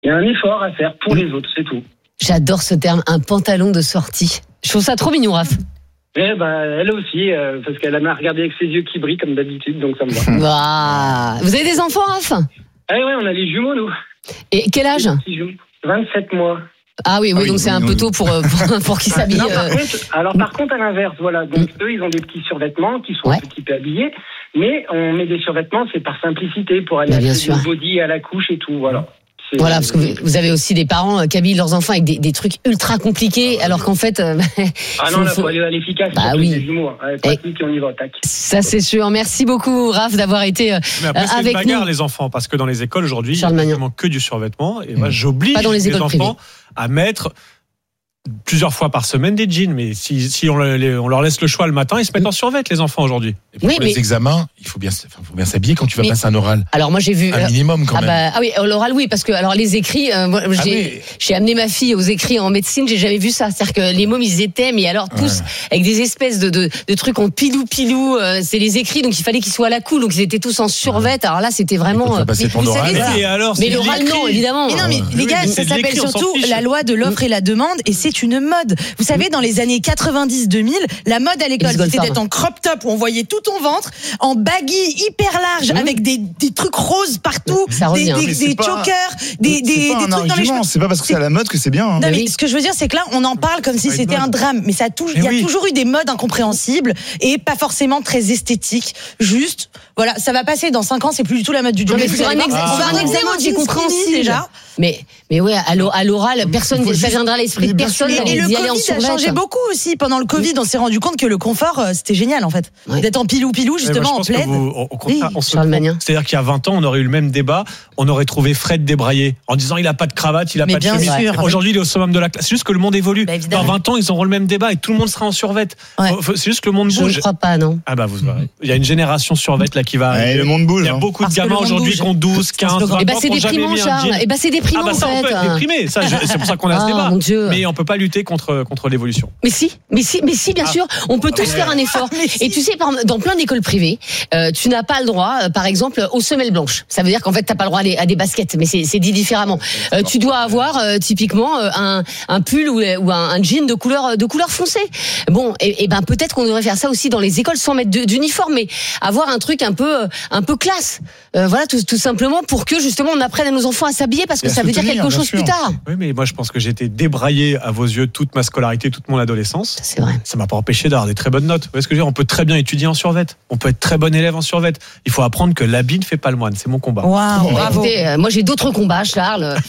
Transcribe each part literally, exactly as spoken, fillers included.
Il y a un effort à faire pour les autres, c'est tout. J'adore ce terme, un pantalon de sortie. Je trouve ça trop mignon, Raph. Eh ben, elle aussi, euh, parce qu'elle m'a regardé avec ses yeux qui brillent comme d'habitude, donc ça me va. Bah, vous avez des enfants, Raph? Ah oui, on a les jumeaux, nous. Et quel âge? vingt-sept mois. Ah oui, oui, Ah oui, donc c'est oui, un oui. peu tôt pour, pour, pour qu'ils s'habillent. Non, par euh... contre, alors par contre, à l'inverse, voilà. Donc eux, ils ont des petits survêtements qui sont Ouais. un petit peu habillés, mais on met des survêtements, c'est par simplicité pour aller Bah, bien acheter sûr. du body à la couche et tout, voilà. C'est- Voilà, parce que vous vous avez aussi des parents qui habillent leurs enfants avec des, des trucs ultra compliqués, Ah, alors qu'en fait, euh, Ah non, faut- là, faut- faut aller à l'efficace. Bah surtout oui. les jumeaux, hein. Allez, pratique et on y va, tac. ça c'est sûr. Merci beaucoup, Raph, d'avoir été euh, Mais après, c'est une avec bagarre, nous. les enfants, parce que dans les écoles aujourd'hui, il y a Charles Magnan. quasiment que du survêtement. Et moi, j'oblige Pas dans les les écoles enfants à mettre plusieurs fois par semaine des jeans. Mais si, si on, le- on leur laisse le choix le matin, ils se mettent en survêt, les enfants aujourd'hui. Et pour Oui, les mais- examens, il faut bien, enfin, faut bien s'habiller quand tu vas Mais- passer un oral. Alors moi j'ai vu. Un euh, minimum quand ah même. bah ah oui, l'oral oui, parce que alors les écrits, euh, moi, Ah j'ai oui. j'ai amené ma fille aux écrits en médecine, j'ai jamais vu ça. C'est-à-dire que les mômes ils étaient, mais alors tous Ouais. avec des espèces de, de, de trucs en pilou pilou. Euh, c'est les écrits, donc il fallait qu'ils soient à la cool, donc ils étaient tous en survêt. Alors là c'était Et quand vraiment. tu vas euh, passer mais ton vous oral. savez ça. Et alors, mais c'est l'oral l'écrit. non, évidemment. Mais non, mais Ouais. les Oui, gars, mais ça c'est de s'appelle l'écrit, on s'en surtout fiche. la loi de l'offre et la demande, et c'est une mode. Vous savez, dans les années quatre-vingt-dix deux mille, la mode à l'école, Elise c'était Goldfarb. d'être en crop top où on voyait tout ton ventre, en baggy hyper large, Mmh. avec des, des trucs roses partout, Ça des, revient. des, Mais c'est des pas- chokers, des, des, C'est pas des un trucs dans les cheveux. argument, c'est pas parce que c'est à la mode que c'est bien. hein. Non, Mais mais oui. ce que je veux dire, c'est que là, on en parle comme si pas une c'était mode. un drame. Mais ça a toujours, il Mais y a oui. toujours eu des modes incompréhensibles et pas forcément très esthétiques. Juste, voilà, ça va passer dans cinq ans, c'est plus du tout la mode du Non, jour. mais sur un, ex- Ah. sur un examen jeans incompréhensible skinny, déjà. Mais mais ouais, à l'o- à l'oral, personne, faut ça juste- viendra à l'esprit de Mais bien personne sûr. Et, et le d'y aller en Covid a survêt. changé beaucoup aussi. Pendant le Covid, on s'est rendu compte que le confort, euh, c'était génial en fait. Ouais. D'être en pilou-pilou, Ouais, moi, justement, je en pense que plaid. vous- au- au contraire, Oui, on se Charles trompe. Magnan. C'est-à-dire qu'il y a vingt ans, on aurait eu le même débat, on aurait trouvé Fred débraillé en disant il a pas de cravate, il a Mais pas de bien chemise. sûr. Aujourd'hui, il est au summum de la classe. C'est juste que le monde évolue. Bah, Dans évidemment. vingt ans, ils auront le même débat et tout le monde sera en survêt. Ouais. Faut- C'est juste que le monde Je ne bouge. crois pas, non. Ah bah vous verrez. Il y a une génération survêt là qui va Ouais, arriver. le monde bouge. Il y a hein. beaucoup Parce de que le gamins monde aujourd'hui bouge. qui ont douze, quinze, vingt ans. Eh ben c'est qui ont jamais déprimant, mis un Charles. jean. Eh ben c'est déprimant Ah bah ça, en on fait. peut être déprimé. Ça, je- c'est pour ça qu'on a ce Ah, débat. mon Dieu. Mais on peut pas lutter contre contre l'évolution. Mais si, mais si, mais si, bien Ah. sûr, on peut tous ouais. faire un effort. Mais si. Et tu sais, par- dans plein d'écoles privées, euh, tu n'as pas le droit, euh, par exemple, aux semelles blanches. Ça veut dire qu'en fait, t'as pas le droit à des, à des baskets, mais c'est c'est dit différemment. Euh, tu dois avoir euh, typiquement euh, un, un pull ou, ou un, un jean de couleur de couleur foncée. Bon, et, et ben peut-être qu'on devrait faire ça aussi dans les écoles sans mettre de- d'uniforme, mais avoir un truc un peu euh, un peu classe. Euh, voilà, tout, tout simplement pour que justement on apprenne à nos enfants à s'habiller parce que Et à ça se veut dire tenir, quelque bien chose sûr. plus tard. Oui, mais moi je pense que j'ai été débraillé à vos yeux toute ma scolarité, toute mon adolescence. C'est vrai. Ça m'a pas empêché d'avoir des très bonnes notes. Vous voyez ce que je veux dire? On peut très bien étudier en survêt. On peut être très bon élève en survêt. Il faut apprendre que l'habit ne fait pas le moine. C'est mon combat. Waouh, Bon, bah, bravo. écoutez, euh, moi j'ai d'autres combats, Charles. Euh,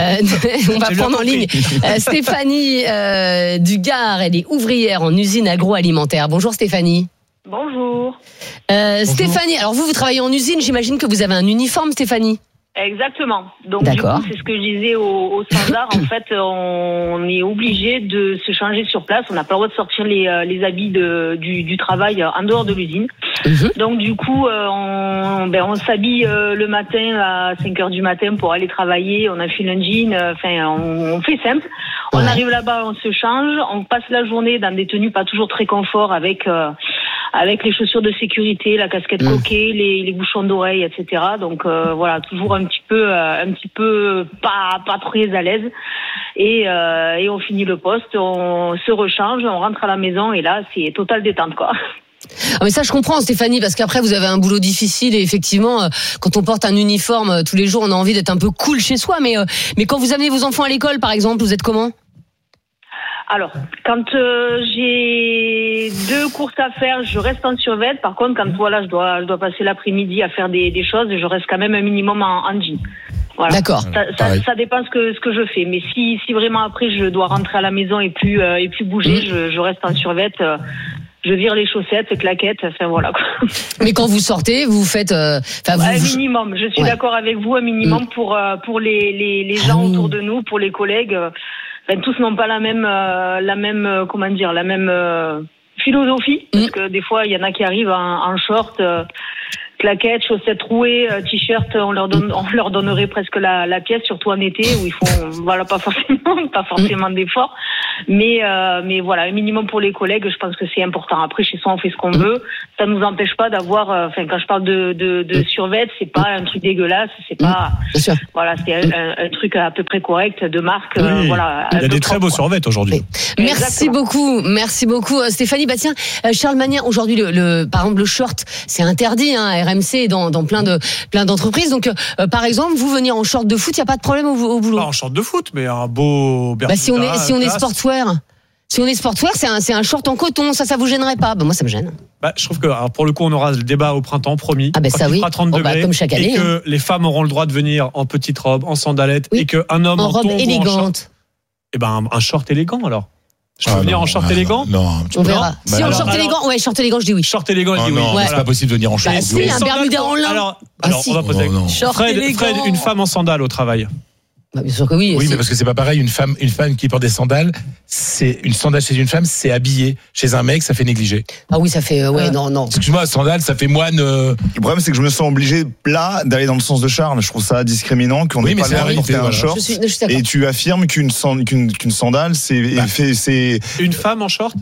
on va J'ai bien prendre en compris. ligne euh, Stéphanie euh, du Gard. Elle est ouvrière en usine agroalimentaire. Bonjour Stéphanie. Bonjour. Euh, Stéphanie, alors vous, vous travaillez en usine. J'imagine que vous avez un uniforme, Stéphanie. Exactement. Donc du D'accord. coup, c'est ce que je disais au, au standard. En fait, on est obligé de se changer sur place. On n'a pas le droit de sortir les, euh, les habits de, du, du travail en dehors de l'usine. Mhm. Donc du coup, euh, on, ben, on s'habille euh, le matin à cinq heures du matin pour aller travailler. On enfile un jean. Enfin, on, on fait simple. On Ouais. arrive là-bas, on se change. On passe la journée dans des tenues pas toujours très confort avec... Euh, avec les chaussures de sécurité, la casquette Mmh. coquée, les, les bouchons d'oreilles, et cetera. Donc euh, voilà, toujours un petit peu, euh, un petit peu pas pas très à l'aise. Et, euh, et on finit le poste, on se rechange, on rentre à la maison et là c'est totale détente quoi. Ah, mais ça, je comprends, Stéphanie, parce qu'après, vous avez un boulot difficile et effectivement, euh, quand on porte un uniforme euh, tous les jours, on a envie d'être un peu cool chez soi. Mais, euh, mais quand vous amenez vos enfants à l'école, par exemple, vous êtes comment? Alors, quand euh, j'ai deux courses à faire, je reste en survêt. Par contre, quand voilà, je dois, je dois passer l'après-midi à faire des, des choses, je reste quand même un minimum en, en jean. Voilà. D'accord. Ça, ça, Pareil. ça dépend ce que ce que je fais. Mais si si vraiment après je dois rentrer à la maison et plus euh, et plus bouger, je, je reste en survêt. Euh, je vire les chaussettes, les claquettes. Enfin voilà. Quoi. Mais quand vous sortez, vous faites, euh, enfin, vous, Un vous- minimum. Je suis Ouais. d'accord avec vous. Un minimum pour euh, pour les les, les Ah gens oui. autour de nous, pour les collègues. euh, Ben, tous n'ont pas la même euh, la même euh, comment dire la même euh, philosophie parce Mm. que des fois il y en a qui arrivent en, en short. euh, Claquettes, chaussettes trouées, euh, t-shirt, on leur donne, on leur donnerait presque la, la pièce, surtout en été où ils font, voilà, pas forcément, pas forcément d'efforts. Mais, euh, mais voilà, un minimum pour les collègues, je pense que c'est important. Après, chez soi, on fait ce qu'on veut. Ça nous empêche pas d'avoir, enfin, euh, quand je parle de, de, de survêt, c'est pas un truc dégueulasse, c'est pas, voilà, c'est un, un, un truc à peu près correct, de marque, oui, euh, voilà. Il y a des très beaux survêts aujourd'hui. Oui. Merci beaucoup, merci beaucoup, Stéphanie. Bah tiens, Charles Magnin, aujourd'hui, le, le, par exemple, le short, c'est interdit, hein, R M C dans, dans plein de, plein d'entreprises. Donc, euh, par exemple, vous venir en short de foot, il y a pas de problème au, au boulot. Pas en short de foot, mais un beau. Bah, si on est, si on est sportswear. Si on est sportswear, c'est un, c'est un short en coton, ça, ça vous gênerait pas? Bah, moi, ça me gêne. Bah, je trouve que, alors, pour le coup, on aura le débat au printemps, promis. Ah, bah, ça, il oui. fera trente Oh, degrés. bah, comme chaque année. Et que hein. les femmes auront le droit de venir en petite robe, en sandalettes, oui. et qu'un homme en, en, robe tongs ou élégante. en short. Eh ben, un, un short élégant, alors. Je peux Ah, venir non, en short ah, élégant? Non, non, tu On peux- verra. Bah, si, en alors- short alors- élégant, ouais, short élégant, je dis oui. Short élégant, je Ah dis oui. non, Ouais. c'est pas possible de venir en short. Bah, si, un Sandales, Bermuda en lin. Alors, Ah, alors si. on va poser. Non, non. Short Fred, élégant. Fred, une femme en sandales au travail. Bah, bien sûr que oui. Oui, c'est- mais parce que c'est pas pareil. Une femme, une femme qui porte des sandales, c'est une sandale chez une femme, c'est habillé. Chez un mec, ça fait négliger. Ah oui, ça fait, euh, ouais, Ah. non, non. Excuse-moi, sandale, ça fait moine. euh, Le problème, c'est que je me sens obligé, là, d'aller dans le sens de Charles. Je trouve ça discriminant qu'on Oui, n'ait mais pas c'est le droit la de porter réalité, un voilà. short. Je suis, je suis d'accord. Et tu affirmes qu'une san- qu'une qu'une sandale, c'est Bah. fait- c'est Une femme en short?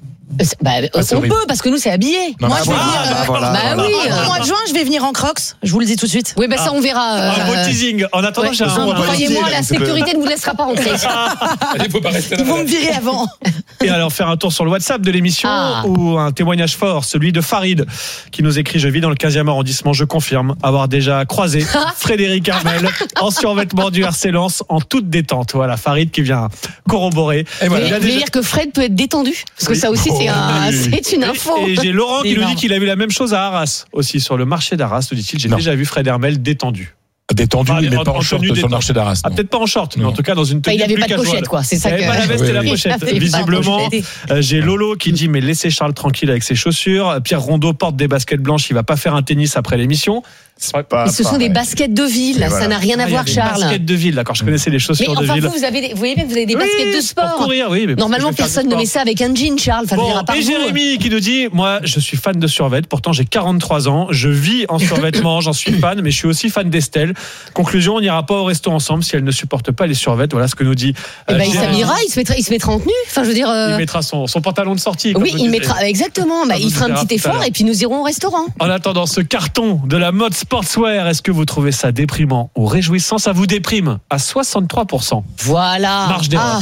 Bah, euh, Ah, c'est on horrible. peut, parce que nous, c'est habillé. Non, Moi, mais je vais voilà. venir, euh, bah, voilà, bah voilà. oui. Au mois de juin, je vais venir en Crocs. Je vous le dis tout de suite. Oui, bah ça, on verra. Un beau euh, teasing. En attendant, ouais. j'ai un. on va pas Croyez-moi, hésiter, la un petit peu. sécurité ne vous laissera pas rentrer. Allez, faut pas rester là. Ils vont me virer avant. Et alors faire un tour sur le WhatsApp de l'émission Ah. ou un témoignage fort, celui de Farid qui nous écrit: je vis dans le quinzième arrondissement, je confirme avoir déjà croisé Frédéric Armel en survêtement du R C Lens en toute détente. Voilà, Farid qui vient corroborer. Et voilà. Vous Il a voulez déjà- dire que Fred peut être détendu? Parce que Oui. ça aussi, c'est un, Oh, oui. c'est une info. Et, et j'ai Laurent qui nous Énorme. dit qu'il a vu la même chose à Arras aussi, sur le marché d'Arras, nous dit-il. J'ai Non. déjà vu Fred Hermel détendu. Détendu, Enfin, mais en- pas en en short tenue sur le détente. marché d'Arras. Ah, non. peut-être pas en short, mais Non. en tout cas dans une Enfin, tenue il avait plus pas de casual. pochette, quoi. C'est ça Il avait que. pas la veste Oui, et la oui. pochette. Il avait pas Visiblement, pochette. euh, j'ai Lolo qui dit mais laissez Charles tranquille avec ses chaussures. Pierre Rondeau porte des baskets blanches, il va pas faire un tennis après l'émission. Pas Et ce sont pareil. des baskets de ville, Et ça voilà. n'a rien à Ah, il y a voir, des Charles. baskets de ville, d'accord. Je connaissais les Mais chaussures de enfin, ville. vous, vous, avez des- vous voyez bien que vous avez des Oui, baskets de pour sport. courir, oui, mais Normalement, parce que je vais faire personne du ne met sport. ça avec un jean, Charles. Enfin, je veux Bon, dire, à part et vous. Jérémy qui nous dit moi je suis fan de survêt, pourtant j'ai quarante-trois ans, je vis en survêtement, j'en suis fan, mais je suis aussi fan d'Estelle. Conclusion, on n'ira pas au resto ensemble si elle ne supporte pas les survêtements. Voilà ce que nous dit Eh euh, ben, il Jérémy. s'habillera, il se mettra, il se mettra en tenue. Enfin, je veux dire. euh, Il mettra son, son pantalon de sortie. comme Oui, vous il disiez. mettra exactement. Bah, Ça il vous fera un dira petit tout à effort l'heure. et puis nous irons au restaurant. En attendant ce carton de la mode sportswear, est-ce que vous trouvez ça déprimant ou réjouissant? Ça vous déprime à soixante-trois pour cent. Voilà. Marge d'erreur.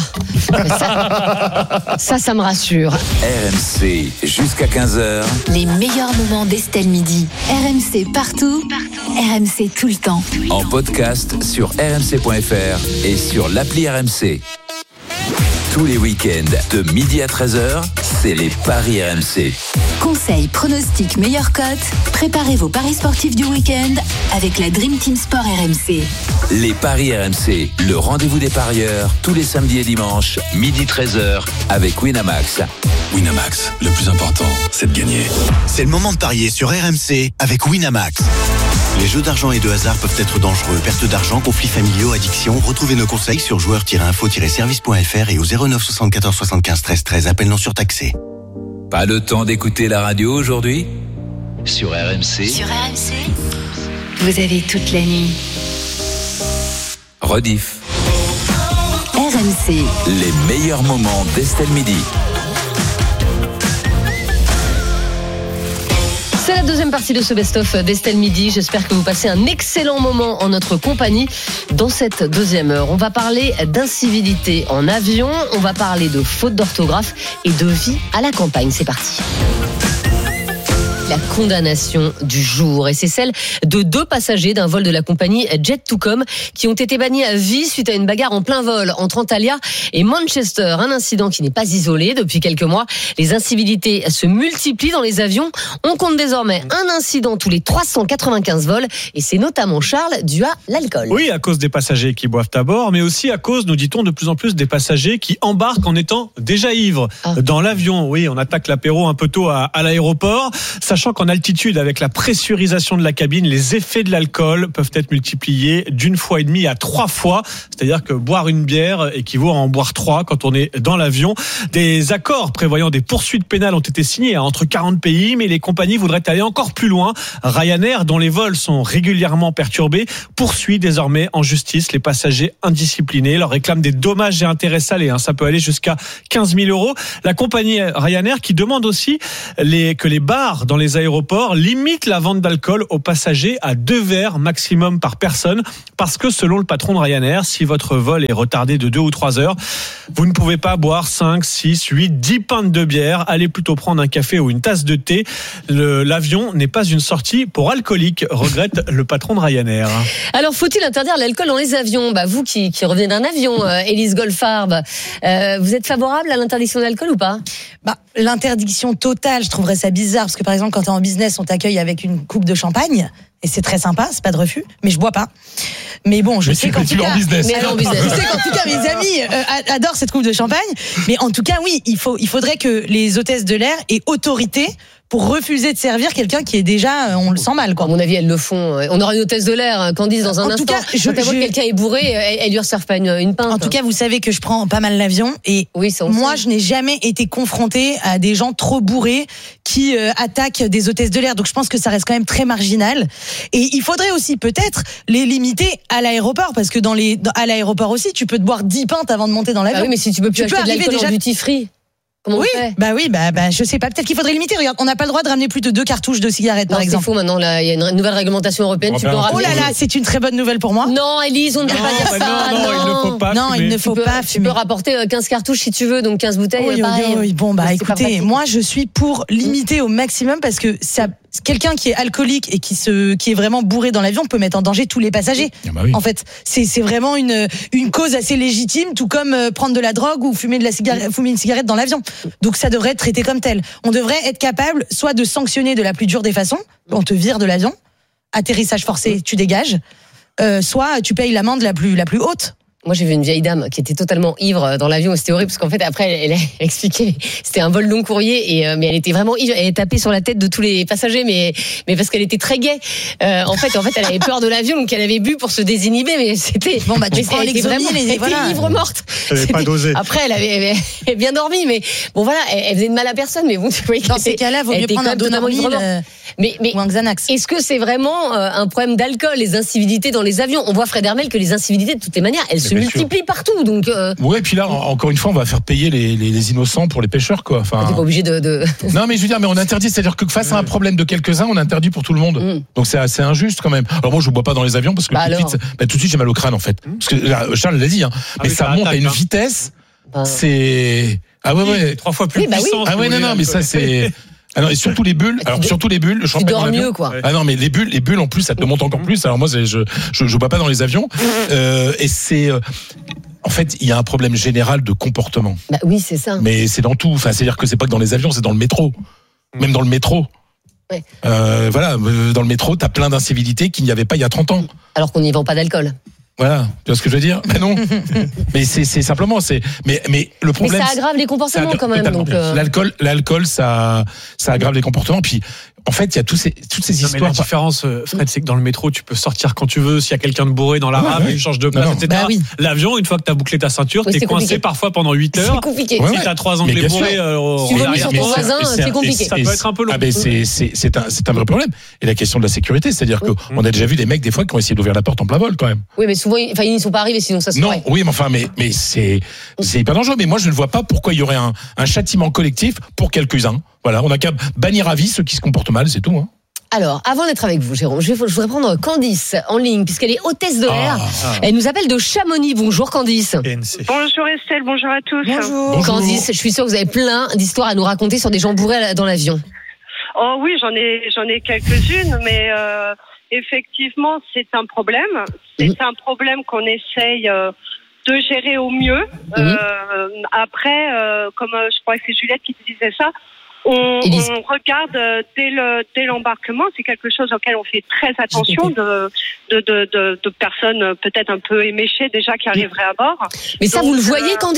Ah. ça, ça, ça me rassure. R M C jusqu'à quinze heures. Les meilleurs moments d'Estelle Midi. R M C partout, R M C tout le temps. En podcast sur r m c point f r et sur l'appli R M C. Tous les week-ends de midi à treize heures, c'est les paris R M C. Conseils, pronostics, meilleures cotes. Préparez vos paris sportifs du week-end avec la Dream Team Sport R M C. Les paris R M C, le rendez-vous des parieurs, tous les samedis et dimanches, midi treize heures, avec Winamax. Winamax, le plus important, c'est de gagner. C'est le moment de parier sur R M C avec Winamax. Les jeux d'argent et de hasard peuvent être dangereux. Perte d'argent, conflits familiaux, addiction. Retrouvez nos conseils sur joueurs tiret info tiret service point f r et au zéro neuf soixante-quatorze soixante-quinze treize treize. Appel non surtaxé. Pas le temps d'écouter la radio aujourd'hui? Sur R M C, Sur R M C, vous avez toute la nuit. rediff. R M C, Les meilleurs moments d'Estelle Midi. C'est la deuxième partie de ce best-of d'Estelle Midi. J'espère que vous passez un excellent moment en notre compagnie. Dans cette deuxième heure, on va parler d'incivilité en avion, on va parler de faute d'orthographe et de vie à la campagne. C'est parti. La condamnation du jour, et c'est celle de deux passagers d'un vol de la compagnie Jet to Com qui ont été bannis à vie suite à une bagarre en plein vol entre Antalya et Manchester. Un incident qui n'est pas isolé. Depuis quelques mois, les incivilités se multiplient dans les avions. On compte désormais un incident tous les trois cent quatre-vingt-quinze vols, et c'est notamment, Charles, dû à l'alcool. Oui, à cause des passagers qui boivent à bord, mais aussi à cause, nous dit-on, de plus en plus des passagers qui embarquent en étant déjà ivres Ah. dans l'avion. Oui, on attaque l'apéro un peu tôt à, à l'aéroport. Ça Sachant qu'en altitude, avec la pressurisation de la cabine, les effets de l'alcool peuvent être multipliés d'une fois et demie à trois fois. C'est-à-dire que boire une bière équivaut à en boire trois quand on est dans l'avion. Des accords prévoyant des poursuites pénales ont été signés entre quarante pays, mais les compagnies voudraient aller encore plus loin. Ryanair, dont les vols sont régulièrement perturbés, poursuit désormais en justice les passagers indisciplinés, leur réclame des dommages et intérêts salés. Ça peut aller jusqu'à quinze mille euros. La compagnie Ryanair qui demande aussi les, que les bars dans les aéroports limitent la vente d'alcool aux passagers à deux verres maximum par personne, parce que selon le patron de Ryanair, si votre vol est retardé de deux ou trois heures, vous ne pouvez pas boire cinq, six, huit, dix pintes de bière. Allez plutôt prendre un café ou une tasse de thé. Le, l'avion n'est pas une sortie pour alcooliques, regrette le patron de Ryanair. Alors, faut-il interdire l'alcool dans les avions ? Bah, vous qui, qui revenez d'un avion, euh, Élise Goldfarb, euh, vous êtes favorable à l'interdiction de l'alcool ou pas ? Bah, l'interdiction totale, je trouverais ça bizarre, parce que par exemple, quand t'es en business, on t'accueille avec une coupe de champagne. Et c'est très sympa, c'est pas de refus, mais je bois pas. Mais bon, je mais sais tu, qu'en tu tout cas, en business. mais alors, business. Je sais qu'en tout cas, mes amis euh, adorent cette coupe de champagne. Mais en tout cas, oui, il faut, il faudrait que les hôtesses de l'air aient autorité pour refuser de servir quelqu'un qui est déjà, on le sent mal, quoi. À mon avis, elles le font. On aura une hôtesse de l'air, Candice, dans un en instant. Tout cas, je, quand elle voit je... que quelqu'un est bourré, elle, elle lui resserve pas une, une pinte. En tout cas, vous savez que je prends pas mal l'avion et oui, ça, moi, sait. je n'ai jamais été confrontée à des gens trop bourrés qui euh, attaquent des hôtesses de l'air. Donc, je pense que ça reste quand même très marginal. Et il faudrait aussi peut-être les limiter à l'aéroport, parce que dans les, dans, à l'aéroport aussi, tu peux te boire dix pintes avant de monter dans l'avion. Ah oui, mais si tu peux plus tu acheter peux de l'alcool déjà... en duty free. Comment oui, on fait bah oui, bah, bah, je sais pas. Peut-être qu'il faudrait limiter. Regarde, on n'a pas le droit de ramener plus de deux cartouches de cigarettes, non, par exemple. C'est faux maintenant. Là, il y a une nouvelle réglementation européenne. On tu peux en ramener. Oh là là, c'est une très bonne nouvelle pour moi. Non, Élise, on ne peut pas dire ça. Non, non, il ne faut pas. Non, fumer. il ne faut tu peux, pas tu fumer. peux rapporter quinze cartouches si tu veux, donc quinze bouteilles. Oui, pareil. oui, oui. Bon, bah c'est écoutez, moi je suis pour limiter au maximum, parce que ça, quelqu'un qui est alcoolique et qui se, qui est vraiment bourré dans l'avion peut mettre en danger tous les passagers. Ah bah oui. En fait, c'est, c'est vraiment une, une cause assez légitime, tout comme euh, prendre de la drogue ou fumer de la cigarette, fumer une cigarette dans l'avion. Donc ça devrait être traité comme tel. On devrait être capable soit de sanctionner de la plus dure des façons, on te vire de l'avion, atterrissage forcé, tu dégages, euh, soit tu payes l'amende la plus, la plus haute. Moi, j'ai vu une vieille dame qui était totalement ivre dans l'avion. C'était horrible parce qu'en fait, après, elle, elle a expliqué. C'était un vol long courrier et euh, mais elle était vraiment ivre. Elle tapait sur la tête de tous les passagers, mais mais parce qu'elle était très gaie. Euh, en fait, en fait, elle avait peur de l'avion, donc elle avait bu pour se désinhiber. Mais c'était bon, bah tu mais prends elle était vraiment, les, elle était voilà. ivre morte. Elle avait pas dosé. Après, elle avait, elle avait bien dormi, mais bon voilà, elle, elle faisait de mal à personne. Mais bon, tu vois, dans ces cas-là, vaut mieux prendre un Donormil euh, mais, mais, ou un Xanax. Est-ce que c'est vraiment euh, un problème d'alcool, les incivilités dans les avions ? On voit Fred Hermel que les incivilités, de toutes les manières, elles mais se multiplient sûr. Partout. Donc, euh... ouais, puis là, encore une fois, on va faire payer les, les, les innocents pour les pêcheurs, quoi. Enfin, t'es pas obligé de, de. Non, mais je veux dire, mais on interdit, c'est-à-dire que face à un problème de quelques-uns, on interdit pour tout le monde. Mm. Donc c'est assez injuste quand même. Alors moi, je ne bois pas dans les avions parce que bah tout, de suite, bah, tout de suite, j'ai mal au crâne en fait. Parce que là, Charles l'a dit, hein, ah mais oui, ça, ça monte attaque, à une hein. vitesse. Ah. C'est ah ouais ouais. Trois fois plus oui, bah puissant. Oui. Ah ouais non non, mais ça c'est. Ah non, et surtout les bulles. Alors surtout les bulles. Le tu dors mieux quoi. Ah non mais les bulles, les bulles en plus, ça te monte encore plus. Alors moi, je je je bois pas dans les avions. Euh, et c'est en fait, il y a un problème général de comportement. Bah oui, c'est ça. Mais c'est dans tout. Enfin, c'est-à-dire que c'est pas que dans les avions, c'est dans le métro. Même dans le métro. Ouais. Euh, voilà, dans le métro, t'as plein d'incivilités qu'il n'y avait pas il y a trente ans. Alors qu'on n'y vend pas d'alcool. Voilà, tu vois ce que je veux dire ? Ben non. mais c'est, c'est simplement, c'est, mais, mais le problème. Mais ça aggrave les comportements aggrave, quand même. Donc euh... L'alcool, l'alcool, ça, ça aggrave les comportements. Puis, en fait, il y a tous ces, toutes ces non, histoires. Mais la différence, Fred, c'est que dans le métro, tu peux sortir quand tu veux. S'il y a quelqu'un de bourré dans la rame, ouais, ouais. il change de place, non, non. et cetera. Bah oui. L'avion, une fois que t'as bouclé ta ceinture, oui, t'es coincé compliqué. Parfois pendant huit heures. C'est compliqué. Ouais, si t'as trois anglais bourrés, euh, tu vomis sur ton voisin, c'est compliqué. Ça peut être un peu long. Ah ben c'est, c'est, c'est un, c'est un vrai problème. Et la question de la sécurité, c'est-à-dire oui. qu'on a déjà vu des mecs des fois qui ont essayé d'ouvrir la porte en plein vol quand même. Oui, mais souvent, enfin, ils n'y sont pas arrivés, sinon ça se Non, oui, mais enfin, mais, mais c'est, c'est hyper dangereux. Mais moi, je ne vois pas pourquoi il y aurait un, un châtiment collectif pour quelques-uns. Voilà, on a qu'à bannir à vie ceux qui se comportent mal, c'est tout. Hein. Alors, avant d'être avec vous, Jérôme, je, vais, je voudrais prendre Candice en ligne, puisqu'elle est hôtesse de l'air. Ah, ah. Elle nous appelle de Chamonix. Bonjour Candice. Bonjour Estelle, bonjour à tous. Bonjour. Bonjour. Candice, je suis sûre que vous avez plein d'histoires à nous raconter sur des gens bourrés dans l'avion. Oh oui, j'en ai, j'en ai quelques-unes, mais euh, effectivement, c'est un problème. C'est mmh. un problème qu'on essaye euh, de gérer au mieux. Mmh. Euh, après, euh, comme euh, je crois que c'est Juliette qui te disait ça, On, on regarde euh, dès, le, dès l'embarquement, c'est quelque chose auquel on fait très attention de, de, de, de, de personnes peut-être un peu éméchées déjà qui arriveraient à bord. Mais ça, Donc, vous le voyez, euh, Candice ?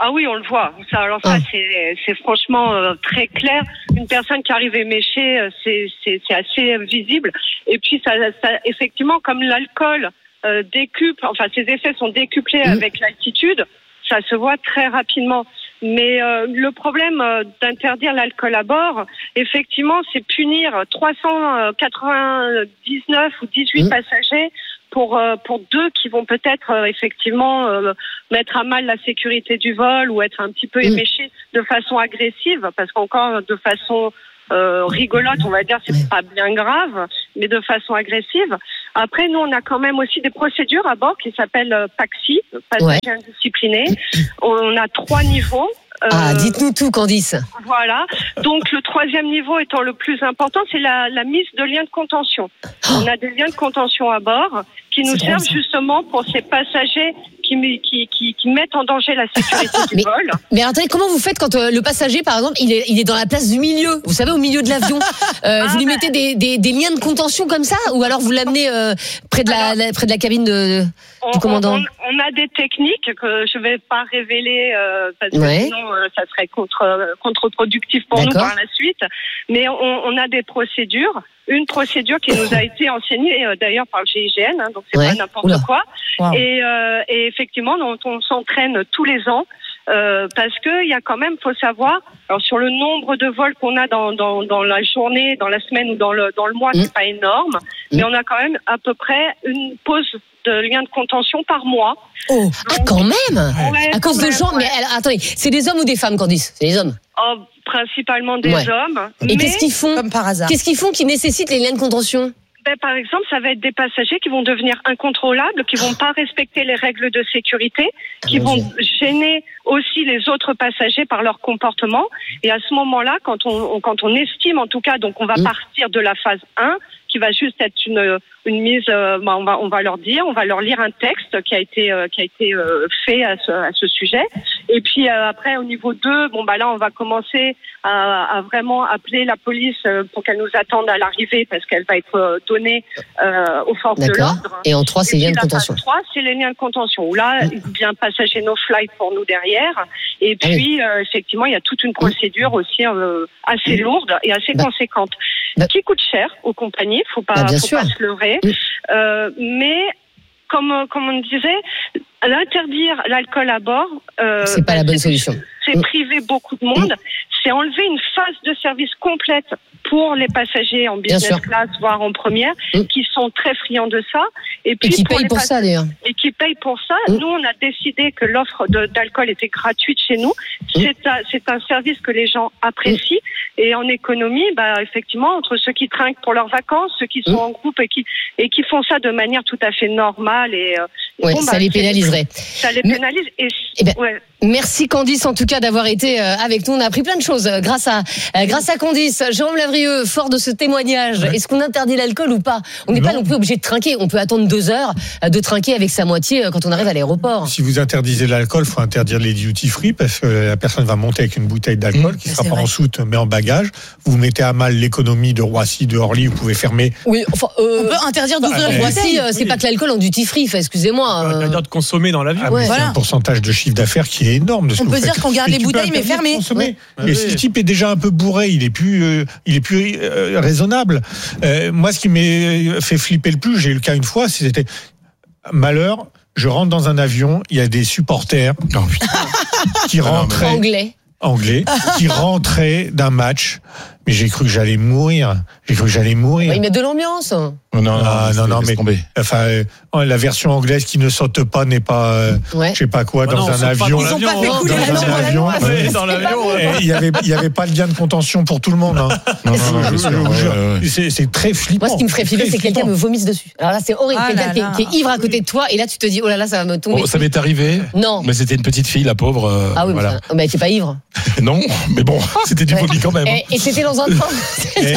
Ah oui, on le voit. Ça, alors ça, Ah. c'est, c'est franchement euh, très clair. Une personne qui arrive éméchée, euh, c'est, c'est, c'est assez visible. Et puis, ça, ça, effectivement, comme l'alcool euh, décuple, enfin, ses effets sont décuplés Mmh. avec l'altitude, ça se voit très rapidement. Mais euh, le problème euh, d'interdire l'alcool à bord, effectivement, c'est punir trois cent quatre-vingt-dix-neuf ou dix-huit Mmh. passagers pour euh, pour deux qui vont peut-être euh, effectivement euh, mettre à mal la sécurité du vol ou être un petit peu Mmh. éméchés de façon agressive, parce qu'encore de façon euh, rigolote, on va dire, c'est pas bien grave, mais de façon agressive. Après, nous, on a quand même aussi des procédures à bord qui s'appellent euh, P A C I, passager Ouais. indiscipliné. On a trois niveaux. Ah, Euh, dites-nous tout, Candice. Voilà. Donc le troisième niveau étant le plus important, c'est la, la mise de liens de contention. On a des liens de contention à bord qui nous C'est drôle, servent ça. justement pour ces passagers qui, qui, qui, qui mettent en danger la sécurité du Mais- vol. Mais attendez, comment vous faites quand euh, le passager, par exemple, il est, il est dans la place du milieu, vous savez, au milieu de l'avion, euh, vous lui bah. mettez des, des, des liens de contention comme ça, ou alors vous l'amenez euh, près de la, la- près de la cabine de, On, du commandant. on- on a des techniques que je vais pas révéler euh, parce que Ouais. sinon euh, ça serait contre euh, contre-productif pour nous D'accord. par la suite. Mais on, on a des procédures. Une procédure qui nous a été enseignée euh, d'ailleurs par le G I G N, hein, donc c'est Ouais. pas n'importe Oula. quoi. Wow. Et, euh, et effectivement, on, on s'entraîne tous les ans. Euh, parce que il y a quand même, faut savoir, alors sur le nombre de vols qu'on a dans, dans, dans la journée, dans la semaine ou dans le dans le mois, Mm. c'est pas énorme, mais on a quand même à peu près une pause de lien de contention par mois. Oh. Ah, quand même Ouais, À cause quand de même, gens, ouais. mais alors, attendez, c'est des hommes ou des femmes, Candice? C'est des hommes. Oh, principalement des Ouais. hommes. Et mais qu'est-ce qu'ils font? Comme par hasard. Qu'est-ce qu'ils font qui nécessitent les liens de contention? ben, par exemple, ça va être des passagers qui vont devenir incontrôlables, qui vont pas respecter les règles de sécurité, qui mon vont Dieu. gêner aussi les autres passagers par leur comportement. Et à ce moment-là, quand on, on- quand on estime, en tout cas, donc on va Mm. partir de la phase un, qui va juste être une, une mise, euh, ben, on va, on va leur dire, on va leur lire un texte qui a été, euh, qui a été euh, fait à ce, à ce sujet. Et puis euh, après, au niveau deux, bon bah là, on va commencer à, à vraiment appeler la police euh, pour qu'elle nous attende à l'arrivée, parce qu'elle va être euh, donnée euh, aux forces de D'accord. l'ordre. Et en trois, c'est Et liens puis de la contention. phase trois, c'est les liens de contention, où là, il vient passager no flight pour nous derrière. Et Ah oui. puis, euh, effectivement, il y a toute une procédure aussi euh, assez lourde et assez Bah. conséquente, Bah. qui coûte cher aux compagnies, faut pas, Bah, bien faut sûr. pas se leurrer. Mm. Euh, mais, comme, comme on disait, l'interdire l'alcool à bord, euh, C'est pas la bonne c'est- solution. C'est Mm. priver beaucoup de monde. C'est enlever une phase de service complète pour les passagers en Bien business sûr. class, voire en première, Mm. qui sont très friands de ça. Et Et puis qui pour payent les pour pass- ça, d'ailleurs. et qui payent pour ça. Mm. Nous, on a décidé que l'offre de- d'alcool était gratuite chez nous. Mm. C'est un, c'est un service que les gens apprécient. Et en économie, bah, effectivement, entre ceux qui trinquent pour leurs vacances, ceux qui sont Mm. en groupe et qui, et qui font ça de manière tout à fait normale et, euh, et Ouais, bon, ça bah, les c'est- pénaliserait. Ça les Mais- pénalise. Et, Eh ben, ouais. Merci Candice en tout cas d'avoir été euh, avec nous. On a appris plein de choses euh, grâce à euh, grâce à Candice. Jérôme Lavrieux, fort de ce témoignage. Ouais. Est-ce qu'on interdit l'alcool ou pas? On n'est pas Non. non plus obligé de trinquer. On peut attendre deux heures euh, de trinquer avec sa moitié euh, quand on arrive à l'aéroport. Si vous interdisez l'alcool, il faut interdire les duty free parce que la personne va monter avec une bouteille d'alcool Mmh. qui Ça, sera c'est pas vrai. en soute mais en bagage. Vous mettez à mal l'économie de Roissy, de Orly. Vous pouvez fermer. Oui, enfin, euh, On peut interdire d'ouvrir bah, les euh, voici, bouteilles. euh, c'est oui. pas que l'alcool en duty free. Enfin, excusez-moi. euh, C'est-à-dire de consommer dans l'avion. Ah, Ouais. mais c'est Voilà. un pourcentage de chiffre d'affaires qui est énorme. De ce On que peut vous dire faites. qu'on garde Et les tu peux bouteilles, mais interdire de fermées. consommer. Ouais. Et Oui. si le type est déjà un peu bourré, il est plus, euh, il est plus euh, raisonnable. Euh, moi, ce qui m'a fait flipper le plus, j'ai eu le cas une fois, c'était malheur. Je rentre dans un avion, il y a des supporters Non, putain. qui Ah non, mais- rentraient anglais. anglais qui rentraient d'un match. Mais j'ai cru que j'allais mourir. J'ai cru que j'allais mourir. Ils mettent de l'ambiance. Non, non, Ah, non, non, laisse mais tomber. enfin, euh, la version anglaise qui ne saute pas n'est pas, euh, Ouais. je sais pas quoi, Bah dans non, on un saute pas avion. dans Ils ont l'avion, pas fait hein. couler Dans la un langue à la avion. noix. Ouais, dans l'avion. Et Il y avait, il y avait pas de lien de contention pour tout le monde. Hein. Non, non, Je- non, bien je sûr, vous ouais, jure. ouais, ouais. C'est, c'est très flippant. Moi, ce qui me ferait flipper, Très c'est que quelqu'un flippant. me vomisse dessus. Alors là, c'est horrible. Ah quelqu'un là qui est, là. qui est ivre à côté de toi, et là, tu te dis, oh là là, ça va me tomber. Bon, ça m'est arrivé. Non. Mais c'était une petite fille, la pauvre. euh, Ah oui, voilà. mais, ça- mais elle était pas ivre. Non, mais bon, c'était du Ouais. vomi quand même. hein. Et, et c'était dans un train. Et-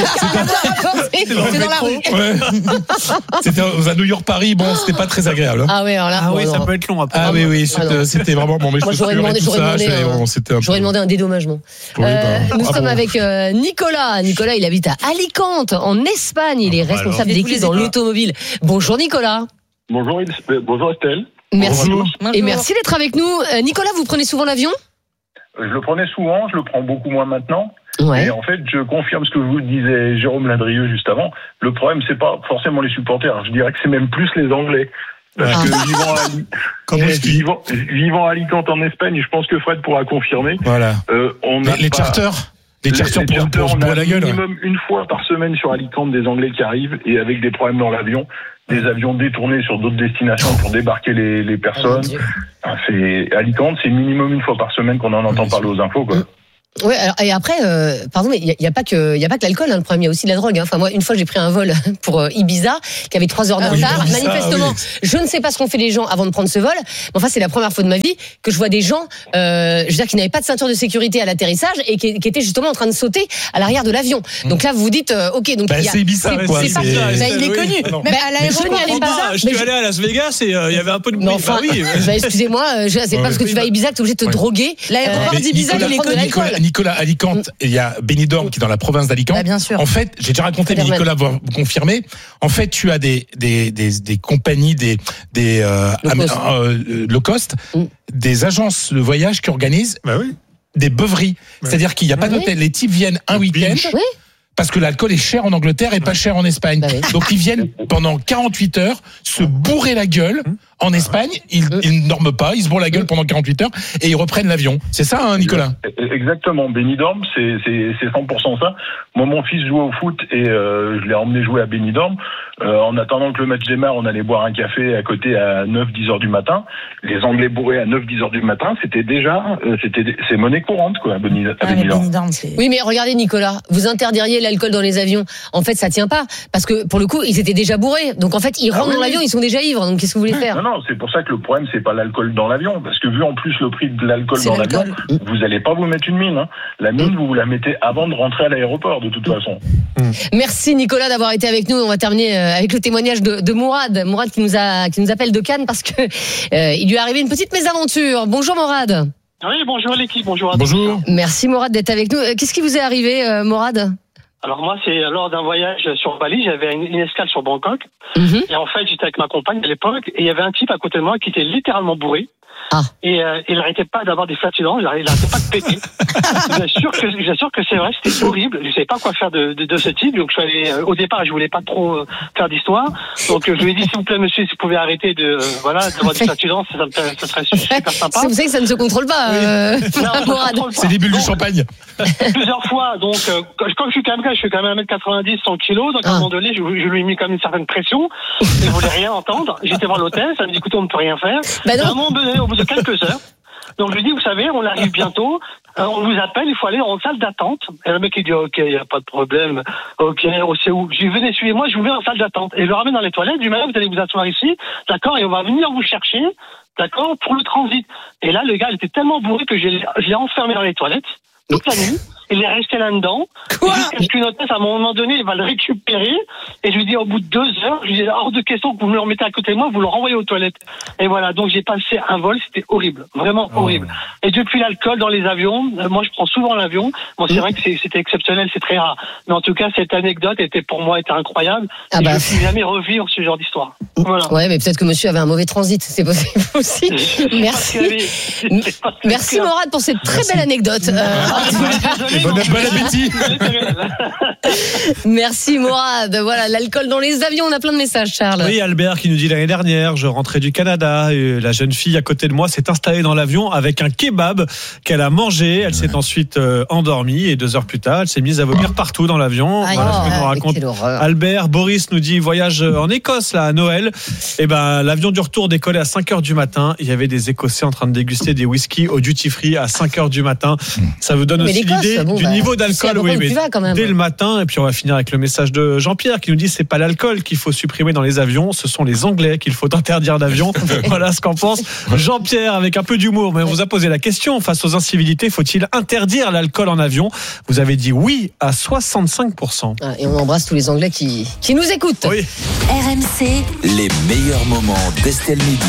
C'était dans la rue. Ouais. C'était dans un New York Paris. Bon, c'était pas très agréable. hein. Ah oui, alors là. Ah bon, oui, non. ça peut être long après. Ah oui, oui, Ah c'était, non. c'était vraiment bon. Mais Moi, je j'aurais demandé, j'aurais demandé, un- c'était un J'aurais peu- demandé un dédommagement. Oui, Euh, bah, nous ah sommes bon. avec euh, Nicolas. Nicolas, il habite à Alicante, en Espagne. Il est Ah, bah responsable alors. d'équipe dans l'automobile. Bonjour Nicolas. Bonjour, euh, bonjour Estelle. Merci. Bonjour. Et merci d'être avec nous. Euh, Nicolas, vous prenez souvent l'avion? Je le prenais souvent, je le prends beaucoup moins maintenant. Ouais. Et en fait, je confirme ce que vous disait Jérôme Ladrieux juste avant. Le problème, c'est pas forcément les supporters. Je dirais que c'est même plus les Anglais. Parce que Ah. vivant à, vivant, vivant à Alicante en Espagne, je pense que Fred pourra confirmer. Voilà. Euh, on Les, a les pas- charters Les charters pour, pour se on bourrer a la gueule. minimum une fois par semaine sur Alicante des Anglais qui arrivent et avec des problèmes dans l'avion, des avions détournés sur d'autres destinations pour débarquer les, les personnes. Enfin, c'est Alicante, c'est minimum une fois par semaine qu'on en entend parler aux infos, quoi. Ouais, alors, et après, euh, pardon, mais il y, y a pas que, il y a pas que l'alcool, hein, le problème, il y a aussi la drogue. Hein. Enfin, moi, une fois, j'ai pris un vol pour euh, Ibiza, qui avait trois heures de Ah oui, retard. Ibiza, Manifestement, oui. je ne sais pas ce qu'ont fait les gens avant de prendre ce vol. Mais enfin, c'est la première fois de ma vie que je vois des gens, euh, je veux dire, qui n'avaient pas de ceinture de sécurité à l'atterrissage et qui, qui étaient justement en train de sauter à l'arrière de l'avion. Donc là, vous vous dites, euh, ok, donc Bah, il y a, c'est Ibiza, quoi. c'est pas, C'est- bah, il est Oui. connu. Ah non. Mais à Mais l'aéroport, je comprends il est pas. pas. Je suis allé à Las Vegas et euh, il y avait un peu de bruit. Mais enfin, Bah oui. bah, excusez-moi, euh, je- c'est pas parce que tu vas à Ibiza que tu es obligé de te Ouais. droguer. L'aéroport Mais d'Ibiza, Nicolas, il est connu. Nicolas, Nicolas, Alicante, il y a Benidorm qui est dans la province d'Alicante. Bah, bien sûr. En fait, j'ai déjà raconté, mais Federman. Nicolas va vous confirmer. En fait, tu as des des des, des compagnies, des des euh, Low am- cost. euh, low cost, Mm. des agences de voyage qui organisent Bah oui. des beuveries. C'est-à-dire qu'il n'y a pas Oui. d'hôtel. Les types viennent un week-end. Oui. Parce que l'alcool est cher en Angleterre et pas cher en Espagne. Bah oui. Donc ils viennent pendant quarante-huit heures se bourrer la gueule en Espagne. Ils, ils ne dorment pas, ils se bourrent la gueule pendant quarante-huit heures et ils reprennent l'avion. C'est ça, hein, Nicolas? Exactement. Benidorm, c'est c'est c'est cent pour cent ça. Moi, mon fils jouait au foot et euh, je l'ai emmené jouer à Benidorm. Euh, en attendant que le match démarre, on allait boire un café à côté à neuf dix heures du matin. Les Anglais bourrés à neuf dix heures du matin, c'était déjà, euh, c'était, c'est monnaie courante, quoi, à Beni- à Ah, mais Benidorm. Benidorm, c'est- Oui, mais regardez, Nicolas, vous interdiriez l'alcool dans les avions. En fait, ça tient pas. Parce que, pour le coup, ils étaient déjà bourrés. Donc, en fait, ils Ah rentrent oui, dans oui. l'avion, ils sont déjà ivres. Donc, qu'est-ce que vous voulez faire? Non, non, c'est pour ça que le problème, c'est pas l'alcool dans l'avion. Parce que vu en plus le prix de l'alcool C'est dans l'alcool. l'avion, vous allez pas vous mettre une mine, hein. La mine, vous vous la mettez avant de rentrer à l'aéroport, de toute façon. Merci, Nicolas, d'avoir été avec nous. On va terminer euh, avec le témoignage de, de Mourad. Mourad qui nous a, qui nous appelle de Cannes parce que, euh, il lui est arrivé une petite mésaventure. Bonjour, Mourad. Oui, bonjour l'équipe, bonjour à tous. Bonjour. Merci, Mourad, d'être avec nous. Euh, Qu'est-ce qui vous est arrivé, euh, Mourad? Alors moi, c'est lors d'un voyage sur Bali, j'avais une, une escale sur Bangkok. Mhm. Et en fait, j'étais avec ma compagne à l'époque, et il y avait un type à côté de moi qui était littéralement bourré. Ah. Et euh, il n'arrêtait pas d'avoir des flatulences, il n'arrêtait pas de péter. Je vous assure que, je vous assure que c'est vrai, c'était horrible. Je ne savais pas quoi faire de, de, de ce type. Donc je suis allé, euh, au départ, je voulais pas trop euh, faire d'histoire. Donc euh, je lui ai dit, s'il vous plaît, monsieur, si vous pouvez arrêter de, euh, voilà, d'avoir des flatulences, ça, me fait- ça serait super sympa. Vous savez que ça ne se contrôle pas, euh, Non, Mourad. contrôle pas. C'est des bulles du Donc, champagne. plusieurs fois. Donc, euh, comme je suis quand même, je suis quand même un mètre quatre-vingt-dix, cent kilos. Donc, à un Ah. moment donné, je, je lui ai mis quand même une certaine pression. Il ne voulait rien entendre. J'étais voir l'hôtel. Ça me dit, écoutez, on ne peut rien faire. Bah non. À un moment donné, au bout de quelques heures, donc je lui dis, vous savez, on arrive bientôt. Euh, on vous appelle, il faut aller en salle d'attente. Et le mec, il dit, ok, il n'y a pas de problème. Ok, on sait où. Je lui dis, venez, suivez-moi, je vous mets en salle d'attente. Et je le ramène dans les toilettes. Du même, vous allez vous asseoir ici. D'accord? Et on va venir vous chercher. D'accord? Pour le transit. Et là, le gars, il était tellement bourré que je l'ai je l'ai enfermé dans les toilettes. Toute la nuit. Il est resté là-dedans. Quoi? Jusqu'à ce qu'une hôtesse, à un moment donné, il va le récupérer. Et je lui dis, au bout de deux heures, je lui dis, hors de question que vous me le remettez à côté de moi, vous le renvoyez aux toilettes. Et voilà. Donc, j'ai passé un vol. C'était horrible. Vraiment horrible. Et depuis l'alcool dans les avions, euh, moi, je prends souvent l'avion. Bon, c'est vrai que c'est- c'était exceptionnel, c'est très rare. Mais en tout cas, cette anecdote était, pour moi, était incroyable. Ah et bah. je ne suis jamais revivre ce genre d'histoire. Voilà. Ouais, mais peut-être que monsieur avait un mauvais transit. C'est possible aussi. Merci. Merci, Mourad, pour cette très belle anecdote. Euh, Bon, bon appétit. Merci, Mourad. Voilà, l'alcool dans les avions. On a plein de messages, Charles. Oui, Albert qui nous dit l'année dernière, je rentrais du Canada et la jeune fille à côté de moi s'est installée dans l'avion avec un kebab qu'elle a mangé. Elle s'est ensuite euh, endormie et deux heures plus tard, elle s'est mise à vomir partout dans l'avion. Aïe, Voilà ce que nous oh, raconte quelle horreur. Albert. Boris nous dit voyage en Écosse là à Noël. Et ben l'avion du retour décollait à cinq heures du matin. Il y avait des Écossais en train de déguster des whisky au duty free à cinq heures du matin. Ça vous donne Mais aussi l'Écosse, l'idée bon, du bah, niveau tu sais à d'alcool. peu près Oui, où mais tu vas, quand même. dès le matin. Et puis on va finir avec le message de Jean-Pierre qui nous dit c'est pas l'alcool qu'il faut supprimer dans les avions, ce sont les Anglais qu'il faut interdire d'avion. Voilà ce qu'en pense Jean-Pierre avec un peu d'humour. Mais on vous a posé la question, face aux incivilités, faut-il interdire l'alcool en avion? Vous avez dit oui à soixante-cinq pour cent. Ah, et on embrasse tous les Anglais qui, qui nous écoutent. Oui. R M C, Les meilleurs moments d'Estelle Midi.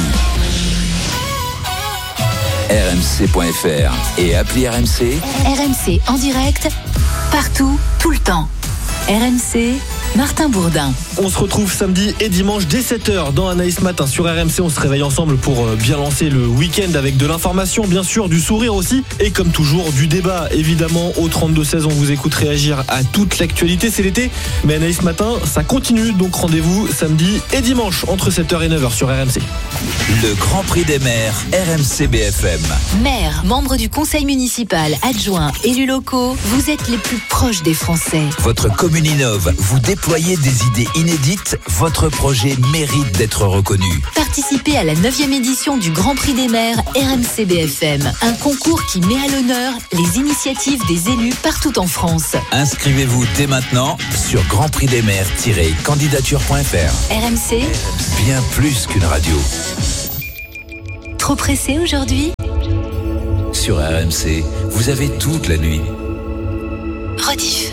R M C point F R et appli R M C. R M C en direct, partout, tout le temps. R M C, Martin Bourdin. On se retrouve samedi et dimanche dès sept heures dans Anaïs Matin sur R M C. On se réveille ensemble pour bien lancer le week-end avec de l'information, bien sûr, du sourire aussi. Et comme toujours, du débat, évidemment. Au trente-deux seize, on vous écoute réagir à toute l'actualité. C'est l'été, mais Anaïs Matin, ça continue. Donc rendez-vous samedi et dimanche entre sept heures et neuf heures sur R M C. Le Grand Prix des maires, R M C B F M. Maire, membre du conseil municipal, adjoint, élus locaux, vous êtes les plus proches des Français. Votre commune innove, vous déployez des idées inédites, votre projet mérite d'être reconnu. Participez à la neuvième édition du Grand Prix des maires R M C B F M, un concours qui met à l'honneur les initiatives des élus partout en France. Inscrivez-vous dès maintenant sur grand prix des maires tiret candidature point f r. R M C, bien plus qu'une radio. Trop pressé aujourd'hui ? Sur R M C, vous avez toute la nuit. Rediff.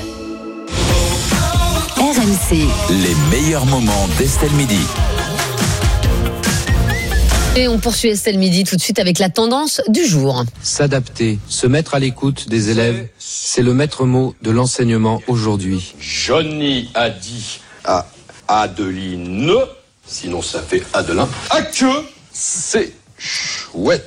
R M C. Les meilleurs moments d'Estelle Midi. Et on poursuit Estelle Midi tout de suite avec la tendance du jour. S'adapter, se mettre à l'écoute des élèves, c'est le maître mot de l'enseignement aujourd'hui. Johnny a dit à Adeline, sinon ça fait Adelin, à que c'est chouette.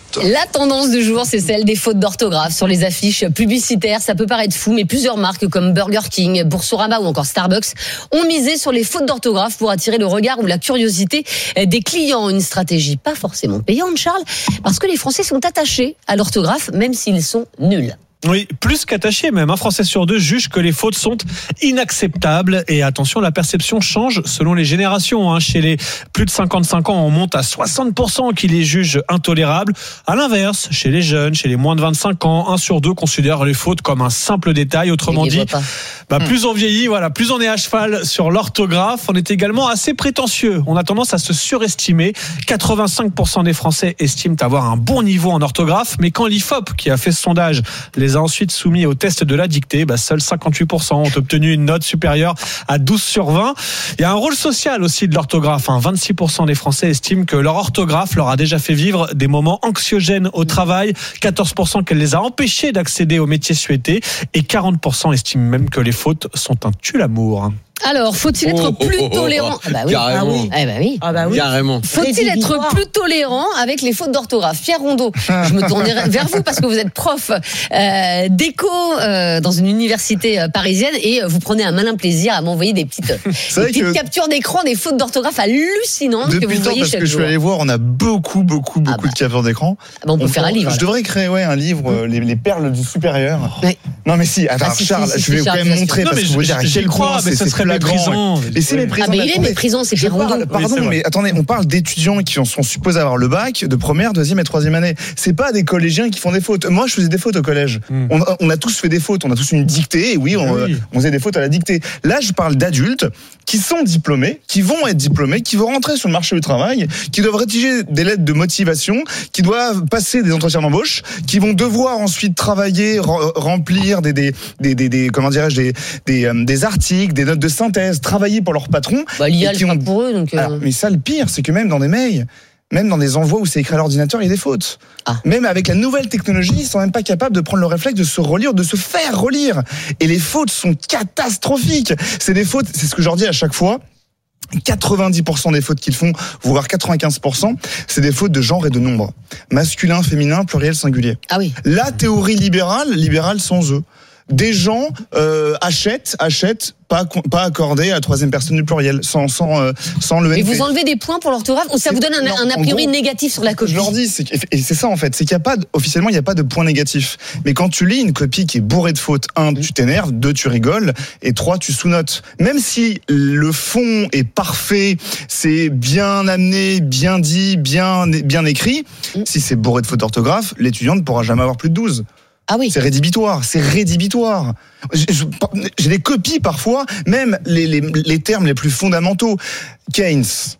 La tendance du jour, c'est celle des fautes d'orthographe sur les affiches publicitaires. Ça peut paraître fou, mais plusieurs marques comme Burger King, Boursorama ou encore Starbucks ont misé sur les fautes d'orthographe pour attirer le regard ou la curiosité des clients. Une stratégie pas forcément payante, Charles, parce que les Français sont attachés à l'orthographe, même s'ils sont nuls. Oui, plus qu'attaché même. Un Français sur deux juge que les fautes sont inacceptables. Et attention, la perception change selon les générations. Chez les plus de cinquante-cinq ans, on monte à soixante pour cent qui les jugent intolérables. À l'inverse, chez les jeunes, chez les moins de vingt-cinq ans, un sur deux considère les fautes comme un simple détail. Autrement dit, bah, plus on vieillit, voilà, plus on est à cheval sur l'orthographe. On est également assez prétentieux. On a tendance à se surestimer. quatre-vingt-cinq pour cent des Français estiment avoir un bon niveau en orthographe. Mais quand l'I F O P, qui a fait ce sondage, les a ensuite soumis au test de la dictée, bah seuls cinquante-huit pour cent ont obtenu une note supérieure à douze sur vingt. Il y a un rôle social aussi de l'orthographe. Hein. vingt-six pour cent des Français estiment que leur orthographe leur a déjà fait vivre des moments anxiogènes au travail. quatorze pour cent qu'elle les a empêchés d'accéder au métier souhaité. Et quarante pour cent estiment même que les fautes sont un tue-l'amour. Alors, faut-il être Oh, plus oh, oh, tolérant oh, ah bah oui. Carrément. Ah oui. Eh bah oui. Ah bah oui. Carrément. Faut-il être plus tolérant avec les fautes d'orthographe? Pierre Rondeau, je me tournerai vers vous parce que vous êtes prof euh, d'éco euh, dans une université parisienne et vous prenez un malin plaisir à m'envoyer des petites, des petites captures d'écran des fautes d'orthographe hallucinantes Depuis que vous le temps, voyez parce chaque que je jour. suis allé voir, on a beaucoup, beaucoup, beaucoup Ah bah. de captures d'écran. Ah bah on peut on faire un livre. Je là. devrais créer ouais, un livre, euh, les, les perles du supérieur. Oui. Non mais si, attends, Ah, si, Charles, si, si, je vais si, quand Charles, même bien montrer sûr. parce Non, que vous mais dire à j'y quel crois, point mais c'est ça c'est serait flagrant. méprisant. Et c'est Oui. méprisant. Ah mais il est attendez. méprisant, c'est Je Pierre Rondeau. parle, pardon, Oui, c'est mais attendez, on parle d'étudiants qui sont supposés avoir le bac de première, deuxième et troisième année. C'est pas des collégiens qui font des fautes. Moi, je faisais des fautes au collège. Mm. On, a, on a tous fait des fautes. On a tous une dictée. Et oui, on, Oui. on faisait des fautes à la dictée. Là, je parle d'adultes qui sont diplômés, qui vont être diplômés, qui vont rentrer sur le marché du travail, qui doivent rédiger des lettres de motivation, qui doivent passer des entretiens d'embauche, qui vont devoir ensuite travailler, re- remplir des, des, des, des, des comment dirais-je, des, des, euh, des articles, des notes de synthèse, travailler pour leur patron. Bah, l'I A et le qui fera ont- pour eux, donc. euh, Alors, mais ça, le pire, c'est que même dans des mails, même dans des envois où c'est écrit à l'ordinateur, il y a des fautes. Ah. Même avec la nouvelle technologie, ils sont même pas capables de prendre le réflexe de se relire, de se faire relire. Et les fautes sont catastrophiques. C'est des fautes, c'est ce que je leur dis à chaque fois. quatre-vingt-dix pour cent des fautes qu'ils font, voire quatre-vingt-quinze pour cent, c'est des fautes de genre et de nombre. Masculin, féminin, pluriel, singulier. Ah oui. La théorie libérale, libérale sans eux. Des gens euh, achètent, achètent, pas, pas accordé à la troisième personne du pluriel, sans, sans, euh, sans le Et N P. vous enlevez des points pour l'orthographe ou ça vous donne un, Non, un a en priori gros, négatif sur la copie? Je leur dis, c'est, et c'est ça en fait, c'est qu'il y a pas, de, officiellement, il n'y a pas de point négatif. Mais quand tu lis une copie qui est bourrée de fautes, un, tu t'énerves, deux, tu rigoles, et trois, tu sous-notes. Même si le fond est parfait, c'est bien amené, bien dit, bien, bien écrit, Mm. si c'est bourré de fautes d'orthographe, l'étudiant ne pourra jamais avoir plus de douze. Ah oui. C'est rédhibitoire, c'est rédhibitoire. J'ai, j'ai des copies parfois, même les, les, les termes les plus fondamentaux. Keynes.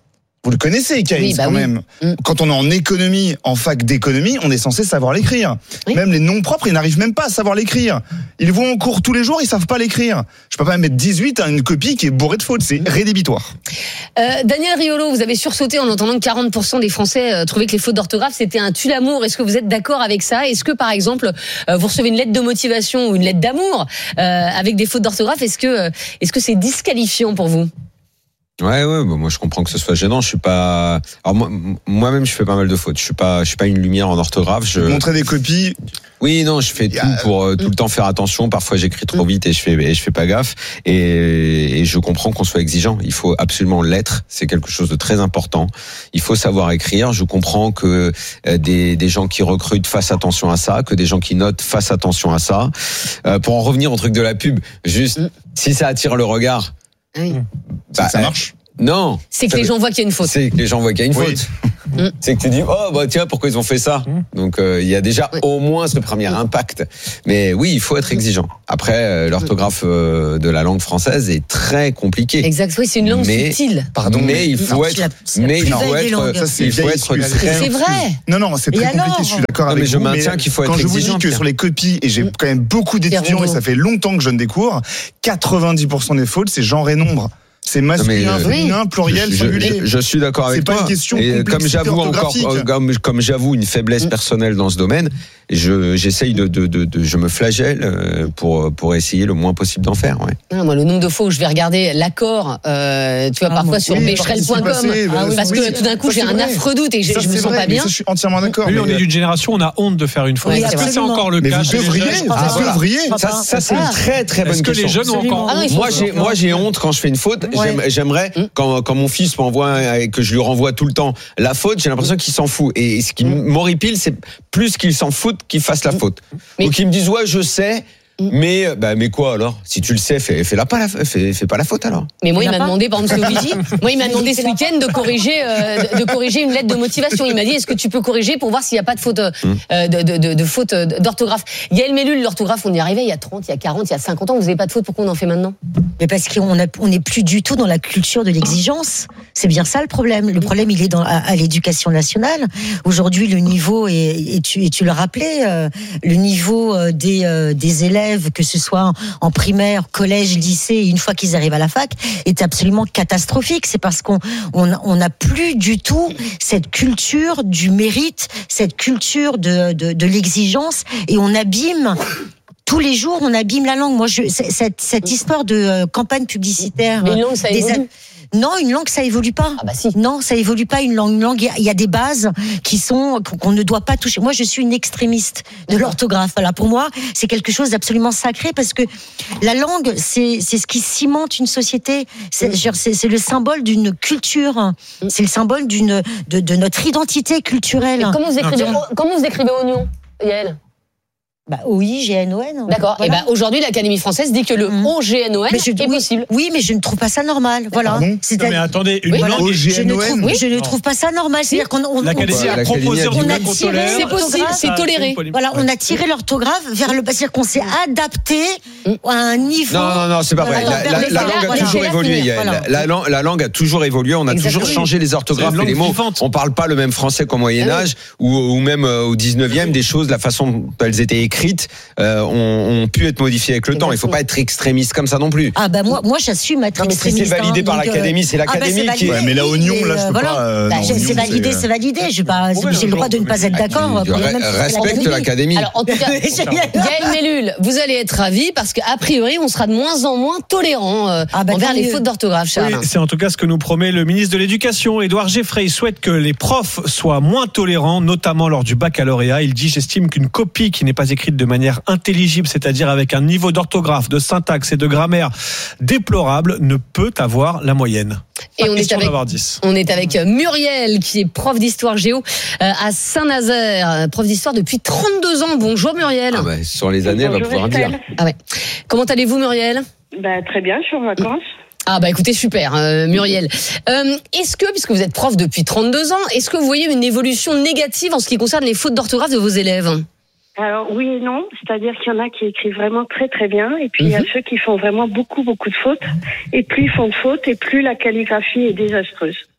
Vous le connaissez, Keynes, oui, bah quand oui. même. Mm. Quand on est en économie, en fac d'économie, on est censé savoir l'écrire. Oui. Même les noms propres, ils n'arrivent même pas à savoir l'écrire. Ils vont en cours tous les jours, ils savent pas l'écrire. Je peux pas mettre dix-huit à une copie qui est bourrée de fautes. C'est rédhibitoire. Euh, Daniel Riolo, vous avez sursauté en entendant que quarante pour cent des Français euh, trouvaient que les fautes d'orthographe, c'était un tue-l'amour. Est-ce que vous êtes d'accord avec ça? Est-ce que, par exemple, euh, vous recevez une lettre de motivation ou une lettre d'amour euh, avec des fautes d'orthographe? Est-ce que, euh, est-ce que c'est disqualifiant pour vous? Ouais, ouais, bah moi je comprends que ce soit gênant. Je suis pas. Alors moi, moi-même, je fais pas mal de fautes. Je suis pas, je suis pas une lumière en orthographe. Je montrer des copies. Oui, non, je fais tout pour euh, tout le temps faire attention. Parfois, j'écris trop vite et je fais, et je fais pas gaffe. Et, et je comprends qu'on soit exigeant. Il faut absolument l'être. C'est quelque chose de très important. Il faut savoir écrire. Je comprends que euh, des, des gens qui recrutent fassent attention à ça, que des gens qui notent fassent attention à ça. Euh, pour en revenir au truc de la pub, juste si ça attire le regard. Oui. Bah, ça marche. Non. C'est que ça les veut... gens voient qu'il y a une faute. C'est que les gens voient qu'il y a une oui. faute. C'est que tu dis, oh, bah, tiens, pourquoi ils ont fait ça? Donc, euh, il y a déjà oui. au moins ce premier impact. Mais oui, il faut être exigeant. Après, euh, l'orthographe euh, de la langue française est très compliquée. Exact. Oui, c'est une langue mais, subtile. Pardon, mais il faut non, être, la, mais il faut être, ça, c'est il faut être très. C'est vrai. Non, non, c'est très Et compliqué. alors je suis d'accord non, avec mais je vous. maintiens mais qu'il faut être quand je vous exigeant, dis que Pierre. sur les copies, et j'ai quand même beaucoup d'étudiants, et ça fait longtemps que je donne des cours, quatre-vingt-dix pour cent des fautes, c'est genre et nombre. C'est masculin, féminin, oui. pluriel, je, singulier. Je, je suis d'accord avec c'est toi. C'est pas une question et comme j'avoue encore, comme, comme j'avoue une faiblesse mmh. personnelle dans ce domaine, je, j'essaye de, de, de, de, je me flagelle pour, pour essayer le moins possible d'en faire. Ouais. Non, moi, le nombre de fois où je vais regarder l'accord, euh, tu vois, ah, parfois sur oui, becherel point com, ah, oui, parce oui, que tout d'un coup, j'ai un affreux doute et ça, je me sens vrai, pas bien. Ça, je suis entièrement d'accord. Lui, on est d'une génération, on a honte de faire une faute. Est-ce que c'est encore le cas? Vous devriez, vous devriez. Ça, c'est une très, très bonne question. Est-ce que les jeunes ont encore honte? Moi, j'ai honte quand je fais une faute. J'aimerais, quand, quand mon fils m'envoie et que je lui renvoie tout le temps la faute, j'ai l'impression qu'il s'en fout. Et ce qui m'horripile, c'est plus qu'il s'en foute qu'il fasse la faute. Mais... Donc ils me disent ouais, je sais. Mais bah mais quoi alors? Si tu le sais, fais fais la pas la fais, fais pas la faute alors. Mais moi il m'a demandé par exemple ce midi, moi il m'a demandé ce week-end de corriger euh, de, de corriger une lettre de motivation. Il m'a dit est-ce que tu peux corriger pour voir s'il y a pas de faute euh, de, de, de, de faute d'orthographe. Yael Mellul, l'orthographe on y arrivait il y a trente, il y a quarante, il y a cinquante ans, vous avez pas de faute, pourquoi on en fait maintenant? Mais parce qu'on a on n'est plus du tout dans la culture de l'exigence. C'est bien ça le problème. Le problème il est dans à, à l'éducation nationale. Aujourd'hui le niveau est et tu et tu le rappelais euh, le niveau des euh, des élèves, que ce soit en primaire, collège, lycée, et une fois qu'ils arrivent à la fac, est absolument catastrophique. C'est parce qu'on on, on n'a plus du tout cette culture du mérite, cette culture de, de, de l'exigence, et on abîme. Tous les jours, on abîme la langue. Moi, je, cette, cette histoire de euh, campagne publicitaire. Mais une langue, ça évolue. Des, non, une langue, ça évolue pas. Ah bah si. Non, ça évolue pas. Une langue, une langue, il y, y a des bases qui sont qu'on ne doit pas toucher. Moi, je suis une extrémiste de l'orthographe. Voilà, pour moi, c'est quelque chose d'absolument sacré parce que la langue, c'est c'est ce qui cimente une société. C'est c'est, c'est le symbole d'une culture. C'est le symbole d'une de, de notre identité culturelle. Et comment vous écrivez, comment vous écrivez oignon, Yael? Bah, O I G N O N. D'accord. Voilà. Et ben bah, aujourd'hui, l'Académie française dit que le mmh. O G N O N mais je, est oui, possible. Oui, mais je ne trouve pas ça normal. Voilà. C'est non, mais attendez, une oui, langue O G N O N. Je ne trouve, oui, je ne trouve pas ça normal. C'est-à-dire qu'on on, l'Académie a proposé on a tiré, c'est possible, c'est toléré. Voilà, on a tiré l'orthographe vers le, c'est-à-dire qu'on s'est adapté à un niveau. Non, non, non, c'est pas vrai. La, la, la, la langue a toujours évolué. Voilà. La, la, la langue a toujours évolué. On a Exactement. toujours changé les orthographes et les mots. Vivante. On parle pas le même français qu'au Moyen Âge ou, ou même au dix-neuvième. Des choses, la façon dont elles étaient écrites, euh, ont, ont pu être modifiées avec le Exactement. temps. Il faut pas être extrémiste comme ça non plus. Ah bah moi, moi j'assume être non, mais extrémiste. Si c'est validé hein, par l'Académie, c'est l'Académie ah bah qui. Ouais, mais là, oignon, là, je peux voilà. pas. Euh, bah, non, c'est validé, c'est validé. Je pas, j'ai le droit de ne pas être d'accord. Respecte l'Académie. Alors en tout cas, Yael Mellul, vous allez être ravi parce qu'a priori, on sera de moins en moins tolérant euh, ah bah, envers les fautes d'orthographe. Oui, c'est en tout cas ce que nous promet le ministre de l'Éducation, Édouard Geffray. Il souhaite que les profs soient moins tolérants, notamment lors du baccalauréat. Il dit, j'estime qu'une copie qui n'est pas écrite de manière intelligible, c'est-à-dire avec un niveau d'orthographe, de syntaxe et de grammaire déplorable, ne peut avoir la moyenne. Et on est, avec, on est avec Muriel, qui est prof d'histoire géo à Saint-Nazaire, prof d'histoire depuis trente-deux ans. Bonjour Muriel. Ah bah, sur les années, Bonjour, on va pouvoir Estelle. dire. Ah ouais. Comment allez-vous Muriel? Bah, très bien, je suis en vacances. Ah bah écoutez, super euh, Muriel. Euh, est-ce que, puisque vous êtes prof depuis trente-deux ans, est-ce que vous voyez une évolution négative en ce qui concerne les fautes d'orthographe de vos élèves? Alors oui et non, c'est-à-dire qu'il y en a qui écrivent vraiment très très bien et puis il mm-hmm. y a ceux qui font vraiment beaucoup beaucoup de fautes et plus ils font de fautes et plus la calligraphie est désastreuse.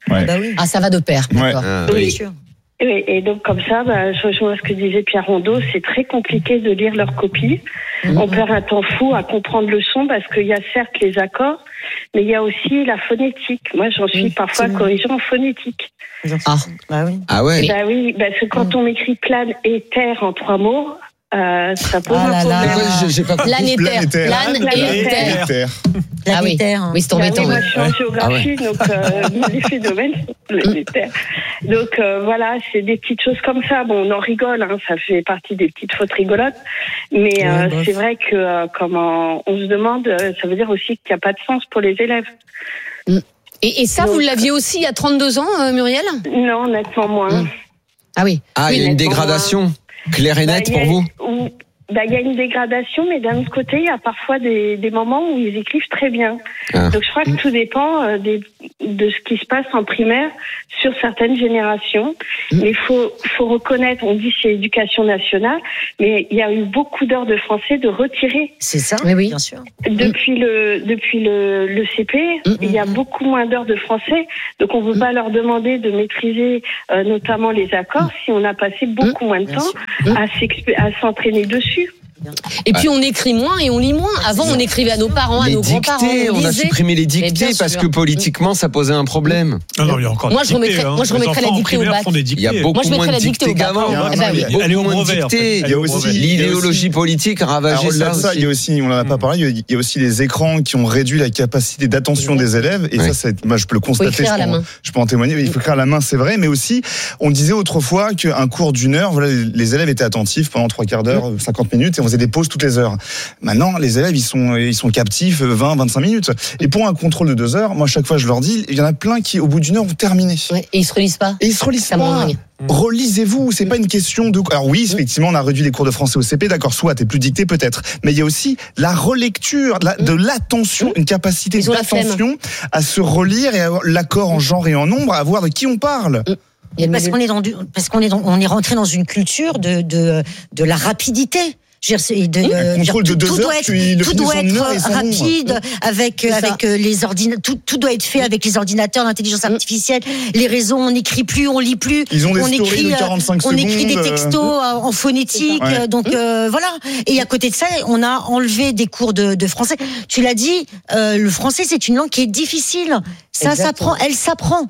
Ouais. Bah oui. Ah, ça va de pair. Ouais. Ah, Oui. oui. sûr. Et, et donc comme ça, bah, je rejoins ce que disait Pierre Rondeau, c'est très compliqué de lire leur copie. Mhm. On perd un temps fou à comprendre le son parce qu'il y a certes les accords, mais il y a aussi la phonétique. Moi, j'en suis Oui, parfois absolument. corrigée en phonétique. Ah. Bah oui. Ah ouais. Bah oui, parce que quand on écrit plane et terre en trois mots, euh, ça pose Ah là un là. problème. Ouais, j'ai- j'ai pas compris. Planétaire. Planétaire. Plane et Planétaire. terre. Terre. Ah oui. Planétaire. Oui, c'est Bah embêtant. oui, moi ouais. je suis en géographie, donc euh, les phénomènes sont planétaires. Donc euh, voilà, c'est des petites choses comme ça. Bon, on en rigole, hein, ça fait partie des petites fautes rigolotes. Mais euh, Ouais, bof. c'est vrai que euh, comment on se demande, euh, ça veut dire aussi qu'il n'y a pas de sens pour les élèves. Et, et ça, Donc, vous l'aviez aussi il y a trente-deux ans, euh, Muriel? Non, honnêtement moins. Ah oui. Ah, il y a une honnêtement, dégradation claire et Bah, nette il y a- pour vous. ou- bah, il y a une dégradation, mais d'un autre côté, il y a parfois des, des moments où ils écrivent très bien. Ah. Donc je crois que tout dépend euh, des, de ce qui se passe en primaire sur certaines générations. Mais il faut, faut reconnaître, on dit c'est l'éducation nationale, mais il y a eu beaucoup d'heures de français de retirées. C'est ça, Oui, oui. bien sûr. Depuis le depuis le, le C P, il y a beaucoup moins d'heures de français, donc on ne peut pas leur demander de maîtriser euh, notamment les accords si on a passé beaucoup moins de Bien temps sûr. à s'exp- à s'entraîner dessus. Et puis on écrit moins et on lit moins. Avant, on écrivait à nos parents, à Les nos grands-parents. dictées, on a lisait. supprimé les Mais bien dictées parce sûr. que politiquement ça posait un problème. Non, non, il y a encore Moi, des je remettrais- dictées, hein. moi, je Les remettrais la enfants en dictée au primaire bac. font des Il y a dictées. beaucoup Moi, je moins mettrais de la dictée au dictées bac. qu'avant. Ah hein. bah oui. Il y a Elle est au beaucoup moins de brevet, en fait. dictées. Elle est au brevet. L'idéologie politique a ravagé Alors, au-delà ça. de ça, il y a aussi, on n'en a pas parlé, il y a aussi les écrans qui ont réduit la capacité d'attention des élèves. Et Ouais. ça, c'est, moi, je peux le constater. écrire je, à la peux, main. je peux en témoigner. Il faut écrire à la main, c'est vrai. Mais aussi, on disait autrefois qu'un cours d'une heure, voilà, les élèves étaient attentifs pendant trois quarts d'heure, cinquante minutes, et on faisait des pauses toutes les heures. Maintenant, les élèves, ils sont, ils sont captifs vingt, vingt-cinq minutes. Et pour un contrôle de deux heures, moi, chaque fois, je leur dis, il y en a plein qui, au bout d'une heure, vont terminer. Ouais, et ils se relisent pas. Et ils se relisent Ça me rend pas. dingue. Relisez-vous, c'est pas une question de. Alors oui, effectivement, on a réduit les cours de français au C P, d'accord, soit t'es plus dicté peut-être, mais il y a aussi la relecture, de la- de l'attention, une capacité Ils ont la flemme. d'attention à se relire et à avoir l'accord en genre et en nombre, à voir de qui on parle. Parce qu'on est dans du- parce qu'on est dans- on est rentré dans une culture de de de la rapidité. Je veux dire, c'est de, euh, Un contrôle je veux de dire, deux tout heures, doit être, tu- le tout finis doit en une être heure et c'est bon. rapide avec euh, C'est ça. avec euh, les ordinateurs. Tout, tout doit être fait avec les ordinateurs, l'intelligence artificielle, les réseaux. On n'écrit plus, on lit plus. Ils ont des on stories écrit, de euh, quarante-cinq on écrit des secondes, euh. textos euh, en phonétique. Ouais. euh, Donc euh, voilà. Et à côté de ça, on a enlevé des cours de, de français. Tu l'as dit, euh, le français c'est une langue qui est difficile. Ça Exactement. s'apprend, elle s'apprend.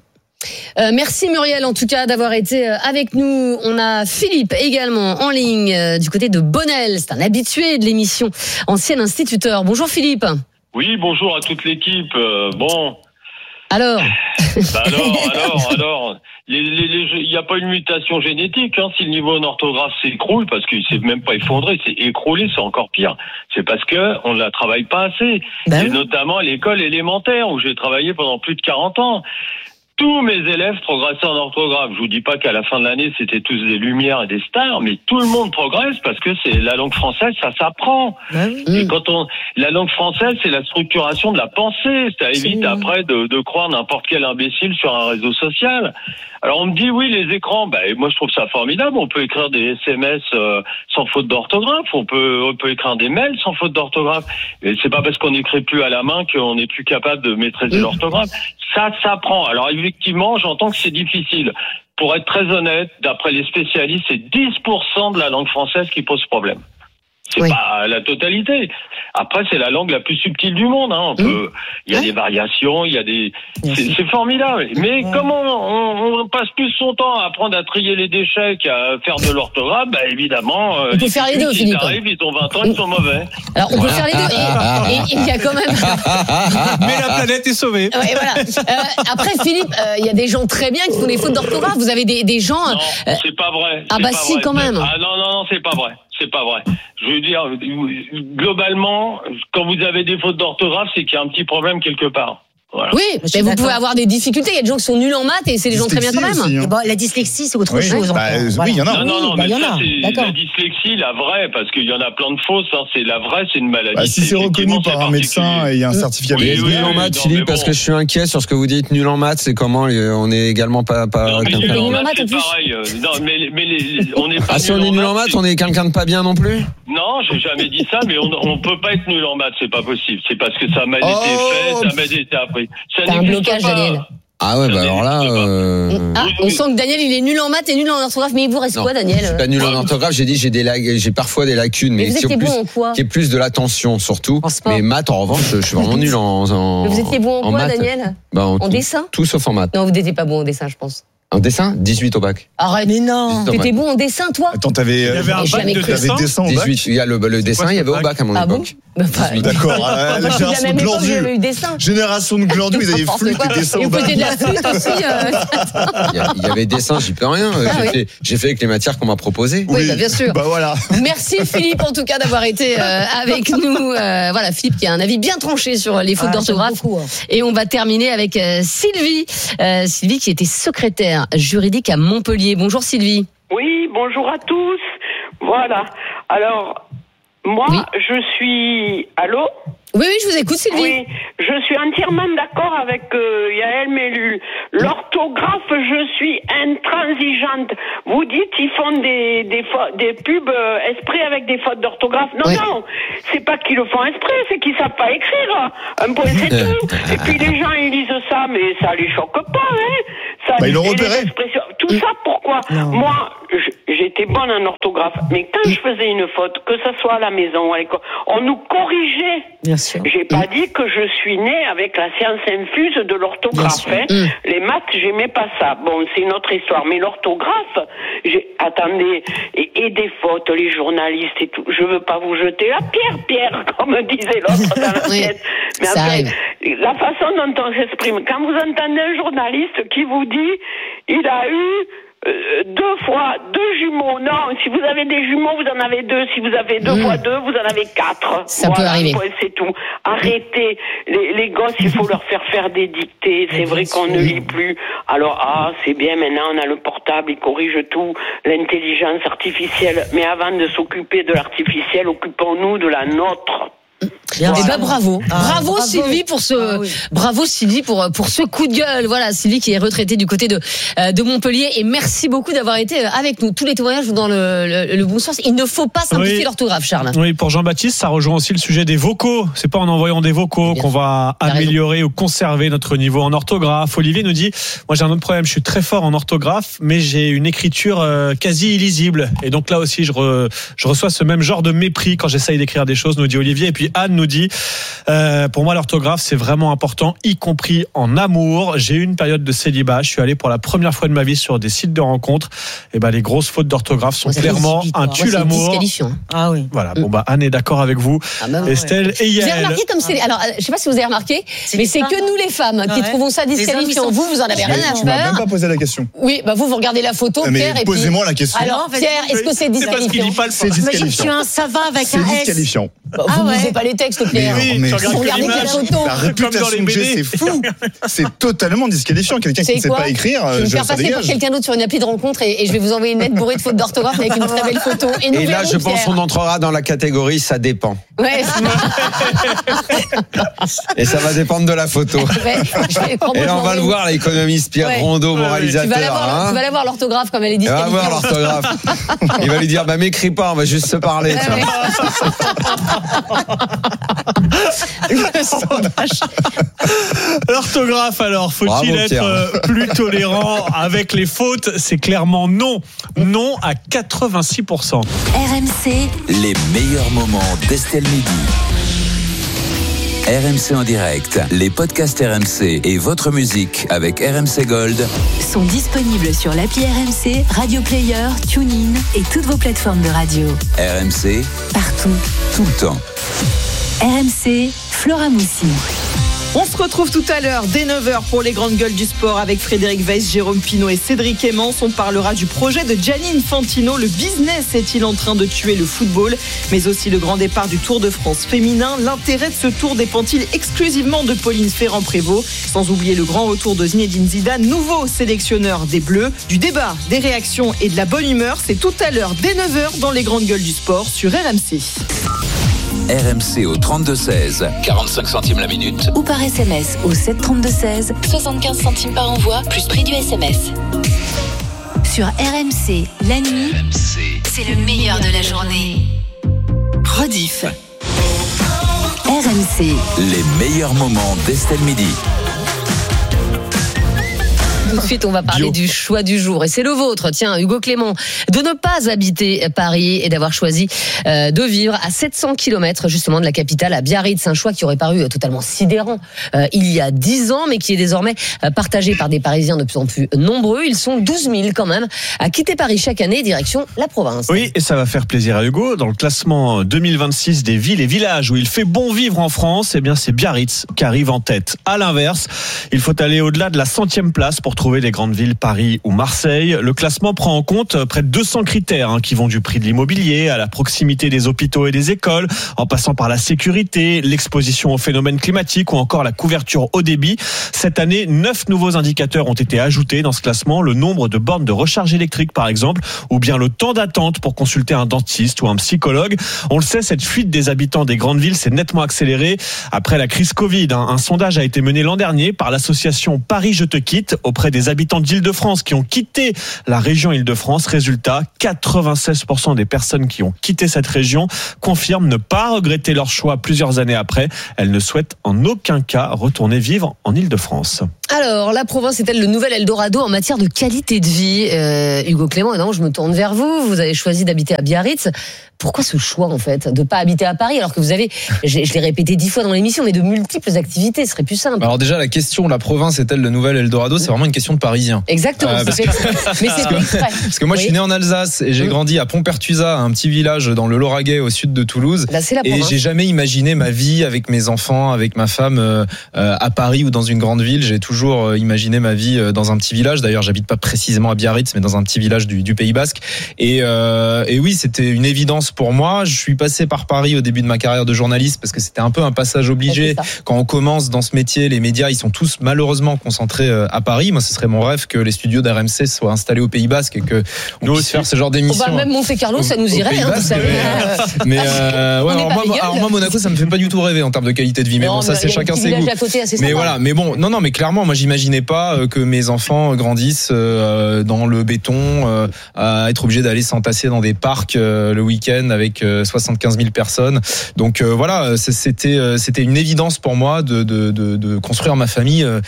Euh, merci Muriel en tout cas d'avoir été euh, avec nous. On a Philippe également en ligne euh, du côté de Bonnel. C'est un habitué de l'émission, ancien instituteur. Bonjour Philippe. Oui, bonjour à toute l'équipe. Euh, bon. Alors Bah alors, alors, alors. Les, les, les, il n'y a pas une mutation génétique. Hein, si le niveau en orthographe s'écroule, parce qu'il s'est même pas effondré, c'est écroulé, c'est encore pire. C'est parce que on ne la travaille pas assez. Ben Et oui. notamment à l'école élémentaire où j'ai travaillé pendant plus de quarante ans. Tous mes élèves progressaient en orthographe. Je vous dis pas qu'à la fin de l'année, c'était tous des lumières et des stars, mais tout le monde progresse parce que c'est la langue française, ça s'apprend. Et quand on, la langue française, c'est la structuration de la pensée. Ça évite après de, de croire n'importe quel imbécile sur un réseau social. Alors on me dit oui, les écrans, bah, moi je trouve ça formidable. On peut écrire des S M S euh, sans faute d'orthographe. On peut, on peut écrire des mails sans faute d'orthographe. Et c'est pas parce qu'on n'écrit plus à la main qu'on n'est plus capable de maîtriser l'orthographe. Ça s'apprend. Alors effectivement, j'entends que c'est difficile. Pour être très honnête, d'après les spécialistes, c'est dix pour cent de la langue française qui pose problème. C'est Oui. pas la totalité. Après, c'est la langue la plus subtile du monde. Hein. On peut, il y a des variations, il y a des, c'est, c'est formidable. Mais comment on, on passe plus son temps à apprendre à trier les déchets qu'à faire de l'orthographe, bah évidemment. On peut faire les deux, Ils Philippe. arrivent, ils ont vingt ans, ils sont mauvais. Alors on peut faire les deux. Et- Et et il y a quand même. Mais la planète est sauvée. Ouais, voilà. Euh, après Philippe, euh, il y a des gens très bien qui font des fautes d'orthographe. Vous avez des, des gens. Non, euh, c'est pas vrai. ah C'est bah pas si, vrai. quand même. Ah non, non, non, c'est pas vrai. C'est pas vrai. Je veux dire, globalement, quand vous avez des fautes d'orthographe, c'est qu'il y a un petit problème quelque part. Voilà. Oui, mais vous pouvez avoir des difficultés. Il y a des gens qui sont nuls en maths et c'est des gens très bien quand même. Dyslexie aussi, hein. Bon, la dyslexie, c'est autre Oui. chose. Bah, encore. oui, Voilà. il y en a. Non, non, non, bah, mais il y en ça, a. c'est D'accord. la dyslexie, la vraie, parce qu'il y en a plein de fausses. Hein, c'est la vraie, c'est une maladie. Bah, si c'est reconnu Effectivement, par c'est un médecin particulier. et il y a un certificat Oui, B S D. oui, Nul en oui, maths, non, Philippe, mais parce bon. que je suis inquiet sur ce que vous dites. Nul en maths, c'est comment euh, on est également pas pas. Non, mais quelqu'un- nul en nul en maths, maths, en c'est plus. pareil. Euh, Non, mais, mais les, les- on n'est pas Ah, si on est nul en maths, c'est- on est quelqu'un de pas bien non plus. Non, j'ai jamais dit ça, mais on, on peut pas être nul en maths, c'est pas possible. C'est parce que ça m'a Oh. été fait, ça m'a été appris. Ça T'as un n'existe blocage, pas. Daniel. Ah ouais, bah alors là. Euh... Ah, on sent que Daniel, il est nul en maths et nul en orthographe, mais il vous reste non, quoi, Daniel? Je suis pas nul en orthographe, j'ai dit j'ai des lag... j'ai parfois des lacunes, mais, mais vous qui, étiez plus, bon en quoi qui est plus de l'attention surtout. Mais maths, en revanche, je suis vraiment nul en. en mais vous étiez bon en, en quoi, maths. Daniel? Bah, en, en tout, dessin? Tout sauf en maths. Non, vous n'étiez pas bon en dessin, je pense. En dessin, dix-huit au bac. Arrête, mais non. T'étais bon en dessin, toi? Attends, t'avais, il y avait un bac de dessin. dessin au bac. dix-huit, il y a le, le dessin, il y avait au bac à mon ah époque. Bon D'accord, euh, la génération de glandus. Génération de glandus, ils avaient flûte et dessin au bac. Et vous de la flûte aussi. Il y, a, il y avait dessin, j'y peux rien. Ah, j'ai, oui. fait, j'ai fait avec les matières qu'on m'a proposées. Oui, oui bah, bien sûr. Bah voilà. Merci Philippe en tout cas d'avoir été euh, avec nous. Euh, voilà, Philippe qui a un avis bien tranché sur les fautes ah, d'orthographe. Beaucoup, hein. Et on va terminer avec euh, Sylvie. Euh, Sylvie qui était secrétaire juridique à Montpellier. Bonjour Sylvie. Oui, bonjour à tous. Voilà. Alors, moi, oui. je suis... Allô ? Oui, oui, je vous écoute, Sylvie. Oui, je suis entièrement d'accord avec euh, Yael Mellul. L'orthographe, je suis intransigeante. Vous dites qu'ils font des des, fa- des pubs euh, exprès avec des fautes d'orthographe. Non, oui. non, c'est pas qu'ils le font exprès, c'est qu'ils savent pas écrire. Un point, c'est tout. Et puis les gens, ils lisent ça, mais ça les choque pas, hein. Ça, bah, ils l'ont repéré. Tout ça, pourquoi ? Non. Moi, j'étais bonne en orthographe, mais quand je faisais une faute, que ce soit à la maison ou à l'école, on nous corrigeait. Bien sûr. J'ai pas mmh. dit que je suis née avec la science infuse de l'orthographe. Hein. Mmh. Les maths, j'aimais pas ça. Bon, c'est une autre histoire. Mais l'orthographe, j'ai... attendez, et, et des fautes, les journalistes et tout. Je veux pas vous jeter la pierre, Pierre, comme disait l'autre dans la oui. pièce. Mais ça après, arrive. La façon dont on s'exprime, quand vous entendez un journaliste qui vous dit, il a eu Euh, deux fois, deux jumeaux. Non, si vous avez des jumeaux, vous en avez deux. Si vous avez deux mmh. fois deux, vous en avez quatre. Ça voilà, peut arriver. C'est tout. Arrêtez. Les, les gosses, il faut leur faire faire des dictées. C'est vrai qu'on ne lit plus. Alors, ah, c'est bien, maintenant on a le portable, il corrige tout. L'intelligence artificielle. Mais avant de s'occuper de l'artificiel, occupons-nous de la nôtre. Bien. Eh ben bravo, ah, bravo, bravo Sylvie pour ce, ah, oui. bravo Sylvie pour pour ce coup de gueule. Voilà, Sylvie qui est retraitée du côté de de Montpellier et merci beaucoup d'avoir été avec nous. Tous les témoignages vont dans le, le, le bon sens. Il ne faut pas simplifier oui. l'orthographe, Charles. Oui, pour Jean-Baptiste, ça rejoint aussi le sujet des vocaux. C'est pas en envoyant des vocaux qu'on va améliorer ou conserver notre niveau en orthographe. Olivier nous dit, moi j'ai un autre problème, je suis très fort en orthographe, mais j'ai une écriture euh, quasi illisible. Et donc là aussi, je, re, je reçois ce même genre de mépris quand j'essaye d'écrire des choses, nous dit Olivier. Et puis Anne nous dit, euh, pour moi l'orthographe c'est vraiment important, y compris en amour. J'ai eu une période de célibat, je suis allé pour la première fois de ma vie sur des sites de rencontres. Et ben les grosses fautes d'orthographe sont moi, clairement un tue l'amour. Ah oui. Voilà. Bon bah Anne est d'accord avec vous. Ah bah, Estelle ouais. et Yael. Vous avez remarqué comme c'est. Alors je sais pas si vous avez remarqué, c'est mais c'est que nous les femmes ah, qui ouais. trouvons ça disqualifiant. Vous vous en avez rien à faire. Tu m'as même pas posé la question. Oui, bah vous vous regardez la photo, mais Pierre. Posez-moi et puis... la question. Alors Pierre, est-ce que c'est disqualifiant? C'est disqualifiant. Je suis un savant avec un S. C'est disqualifiant. Vous ne lisez pas les textes, Pierre. Mais vous regardez quelle photo. La réputation que j'ai, c'est fou. C'est totalement disqualifiant. Quelqu'un qui ne sait pas écrire, je vais me faire passer pour quelqu'un d'autre sur une appli de rencontre et je vais vous envoyer une lettre bourrée de fautes d'orthographe avec une très belle photo. Et, et là, je pense qu'on entrera dans la catégorie ça dépend. Ouais. Et ça va dépendre de la photo. Ouais, et là, on va le voir, l'économiste Pierre ouais. Rondeau, moralisateur. Tu vas la voir, hein. Tu vas la voir l'orthographe comme elle est disqualifiée. Il va voir l'orthographe. Il va lui dire, bah m'écris pas, on va juste se parler. Ouais, ouais. L'orthographe alors, faut-il Bravo, être Pierre. plus tolérant avec les fautes? C'est clairement non. Non à quatre-vingt-six pour cent. R M C. Les meilleurs moments d'Estelle Midi. R M C en direct, les podcasts R M C et votre musique avec R M C Gold sont disponibles sur l'appli R M C, Radio Player, TuneIn et toutes vos plateformes de radio. R M C, partout, tout le temps. R M C, Flora Moussi. On se retrouve tout à l'heure dès neuf heures pour les grandes gueules du sport avec Frédéric Weiss, Jérôme Pinault et Cédric Emmons. On parlera du projet de Gianni Infantino. Le business est-il en train de tuer le football? Mais aussi le grand départ du Tour de France féminin. L'intérêt de ce tour dépend-il exclusivement de Pauline Ferrand-Prévot? Sans oublier le grand retour de Zinedine Zidane, nouveau sélectionneur des Bleus. Du débat, des réactions et de la bonne humeur, c'est tout à l'heure dès neuf heures dans les grandes gueules du sport sur R M C. R M C au trente-deux seize, quarante-cinq centimes la minute. Ou par S M S au sept trente-deux seize, soixante-quinze centimes par envoi, plus prix du S M S. Sur R M C, la nuit, R M C. C'est le meilleur de la journée. Rediff. R M C. Les meilleurs moments d'Estelle Midi. tout de suite, on va parler Bio. du choix du jour. Et c'est le vôtre, tiens, Hugo Clément, de ne pas habiter Paris et d'avoir choisi euh, de vivre à sept cents kilomètres justement de la capitale, à Biarritz. Un choix qui aurait paru euh, totalement sidérant euh, il y a dix ans, mais qui est désormais euh, partagé par des Parisiens de plus en plus nombreux. Ils sont douze mille quand même à quitter Paris chaque année, direction la province. Oui, et ça va faire plaisir à Hugo. Dans le classement deux mille vingt-six des villes et villages où il fait bon vivre en France, eh bien c'est Biarritz qui arrive en tête. À l'inverse, il faut aller au-delà de la centième place pour trouver les grandes villes Paris ou Marseille. Le classement prend en compte près de deux cents critères hein, qui vont du prix de l'immobilier à la proximité des hôpitaux et des écoles, en passant par la sécurité, l'exposition aux phénomènes climatiques ou encore la couverture haut débit. Cette année, neuf nouveaux indicateurs ont été ajoutés dans ce classement. Le nombre de bornes de recharge électrique par exemple, ou bien le temps d'attente pour consulter un dentiste ou un psychologue. On le sait, cette fuite des habitants des grandes villes s'est nettement accélérée après la crise Covid. Un sondage a été mené l'an dernier par l'association Paris Je Te Quitte auprès des habitants d'Île-de-France qui ont quitté la région Île-de-France. Résultat, quatre-vingt-seize pour cent des personnes qui ont quitté cette région confirment ne pas regretter leur choix plusieurs années après. Elles ne souhaitent en aucun cas retourner vivre en Île-de-France. Alors, la province est-elle le nouvel Eldorado en matière de qualité de vie euh, Hugo Clément, et non, je me tourne vers vous. Vous avez choisi d'habiter à Biarritz. Pourquoi ce choix, en fait, de pas habiter à Paris, alors que vous avez, je, je l'ai répété dix fois dans l'émission, mais de multiples activités, ce serait plus simple. Alors déjà, la question, la province est-elle le nouvel Eldorado, c'est vraiment une question de Parisien. Exactement. Euh, parce, que, que, mais c'est exprès. Parce que moi, oui. je suis né en Alsace et j'ai oui. grandi à Pontpertusa, un petit village dans le Lauragais, au sud de Toulouse. Là, c'est la et j'ai jamais imaginé ma vie avec mes enfants, avec ma femme, euh, à Paris ou dans une grande ville. J'ai toujours euh, imaginé ma vie dans un petit village. D'ailleurs, j'habite pas précisément à Biarritz, mais dans un petit village du, du Pays Basque. Et, euh, et oui, c'était une évidence pour moi. Je suis passé par Paris au début de ma carrière de journaliste parce que c'était un peu un passage obligé. Quand on commence dans ce métier, les médias, ils sont tous malheureusement concentrés à Paris. Moi, ce serait mon rêve que les studios d'R M C soient installés au Pays Basque et que on puisse aussi faire ce genre d'émission. Oh bah même Monte-Carlo, ça nous irait, hein, vous savez. Mais, mais euh, ouais, alors moi, alors moi, Monaco, ça me fait pas du tout rêver en termes de qualité de vie. Mais non, bon, ça, c'est chacun ses goûts. Mais voilà, mais bon, non, non, mais clairement, moi, j'imaginais pas que mes enfants grandissent euh, dans le béton, euh, à être obligés d'aller s'entasser dans des parcs euh, le week-end avec euh, soixante-quinze mille personnes. Donc euh, voilà, c'était euh, c'était une évidence pour moi de de de, de construire ma famille euh,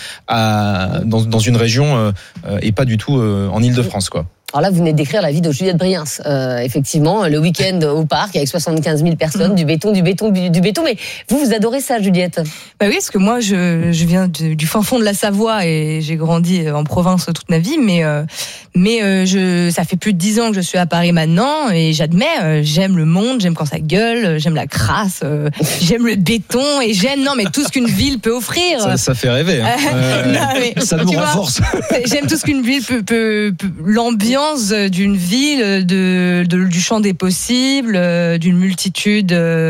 à, dans dans une région euh, et pas du tout euh, en Île-de-France, quoi. Alors là, vous venez de décrire la vie de Juliette Briens. Euh, effectivement, le week-end au parc avec soixante-quinze mille personnes, mmh. du béton, du béton, du béton. Mais vous, vous adorez ça, Juliette? Bah oui, parce que moi, je, je viens du, du fin fond de la Savoie et j'ai grandi en province toute ma vie. Mais, euh, mais euh, je, ça fait plus de dix ans que je suis à Paris maintenant et j'admets, euh, j'aime le monde, j'aime quand ça gueule, j'aime la crasse, euh, j'aime le béton et j'aime, non, mais tout ce qu'une ville peut offrir. Ça, ça fait rêver. Hein. Euh, non, mais, ça nous renforce. Vois, j'aime tout ce qu'une ville peut, peut, peut l'ambiance d'une ville, de, de, du champ des possibles, d'une multitude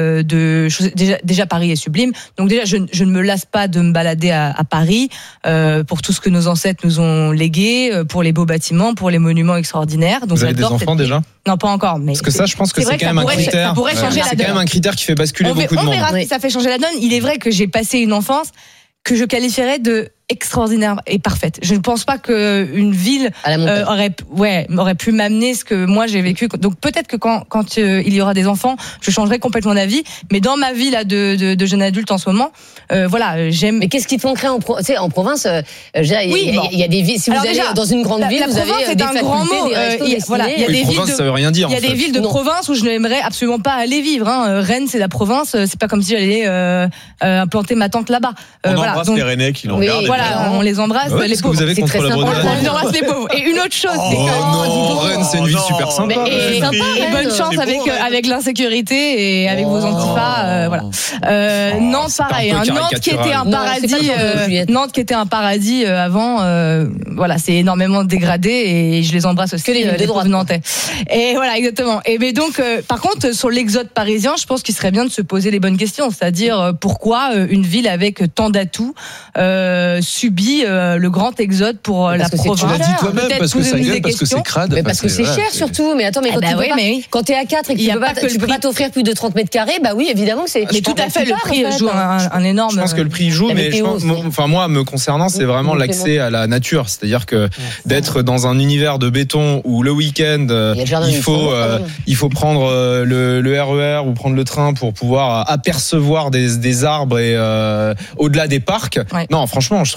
de choses. Déjà, déjà Paris est sublime. Donc déjà, je, je ne me lasse pas de me balader à, à Paris euh, pour tout ce que nos ancêtres nous ont légué, pour les beaux bâtiments, pour les monuments extraordinaires. Donc, vous avez des enfants déjà? Non, pas encore. Mais parce que ça, je pense que c'est, c'est quand même un critère. Ça pourrait changer ouais, la c'est donne. quand même un critère qui fait basculer on beaucoup on de monde. On verra si ça fait changer la donne. Il est vrai que j'ai passé une enfance que je qualifierais de extraordinaire et parfaite. Je ne pense pas qu'une ville euh, aurait, ouais, aurait pu m'amener ce que moi j'ai vécu. Donc peut-être que quand, quand euh, il y aura des enfants, je changerai complètement d'avis. Mais dans ma vie là de, de, de jeune adulte en ce moment, euh, voilà, j'aime. Mais qu'est-ce qui te manquerait en, pro... tu sais, en province euh, il oui, y, bon. y, y a des villes. Si vous Alors allez déjà, dans une grande la, ville, la vous avez c'est des un facultés, grand mot. des restos, euh, des voilà, il y a oui, des province, villes de, ça veut rien dire. Il y a des fait. villes de non. province où je n'aimerais absolument pas aller vivre. Hein. Rennes, c'est la province. C'est pas comme si j'allais euh, euh, implanter ma tante là-bas. Euh, on voilà, embrasse donc, les Rennais qui l'ont oui, regardé. Voilà, on les embrasse. Ouais, les pauvres. Vous avez c'est contre très la sympa. Bretagne. On embrasse les pauvres. Et une autre chose, oh, c'est que non, Rennes, c'est une ville super sympa. Mais, et, et, sympa, et bonne chance avec beau, avec l'insécurité et avec oh, vos antifas. Euh, voilà. Euh, oh, Nantes, pareil. Hein, Nantes qui était un paradis. Euh, Nantes qui était un paradis euh, avant. Euh, voilà, c'est énormément dégradé et je les embrasse aussi. Que les, euh, les pauvres nantais. Et voilà, exactement. Et mais donc, euh, par contre, sur l'exode parisien, je pense qu'il serait bien de se poser les bonnes questions, c'est-à-dire euh, pourquoi euh, une ville avec tant d'atouts euh, subit euh, le grand exode pour euh, la province. Tu l'as dit toi-même, parce que ça gueule, parce que c'est crade. Mais parce que c'est cher surtout. Mais attends, mais quand ah bah tu oui, peux pas, oui. quand t'es à quatre et que tu peux pas, tu peux pas t'offrir plus de trente mètres carrés, bah oui, évidemment que c'est. Mais tout à fait, le prix joue un énorme. Je pense que le prix joue, mais je pense, enfin moi, me concernant, c'est vraiment l'accès à la nature, c'est-à-dire que d'être dans un univers de béton où le week-end il faut il faut prendre le, le R E R ou prendre le train pour pouvoir apercevoir des, des arbres et euh, au-delà des parcs. Ouais. Non, franchement, je trouve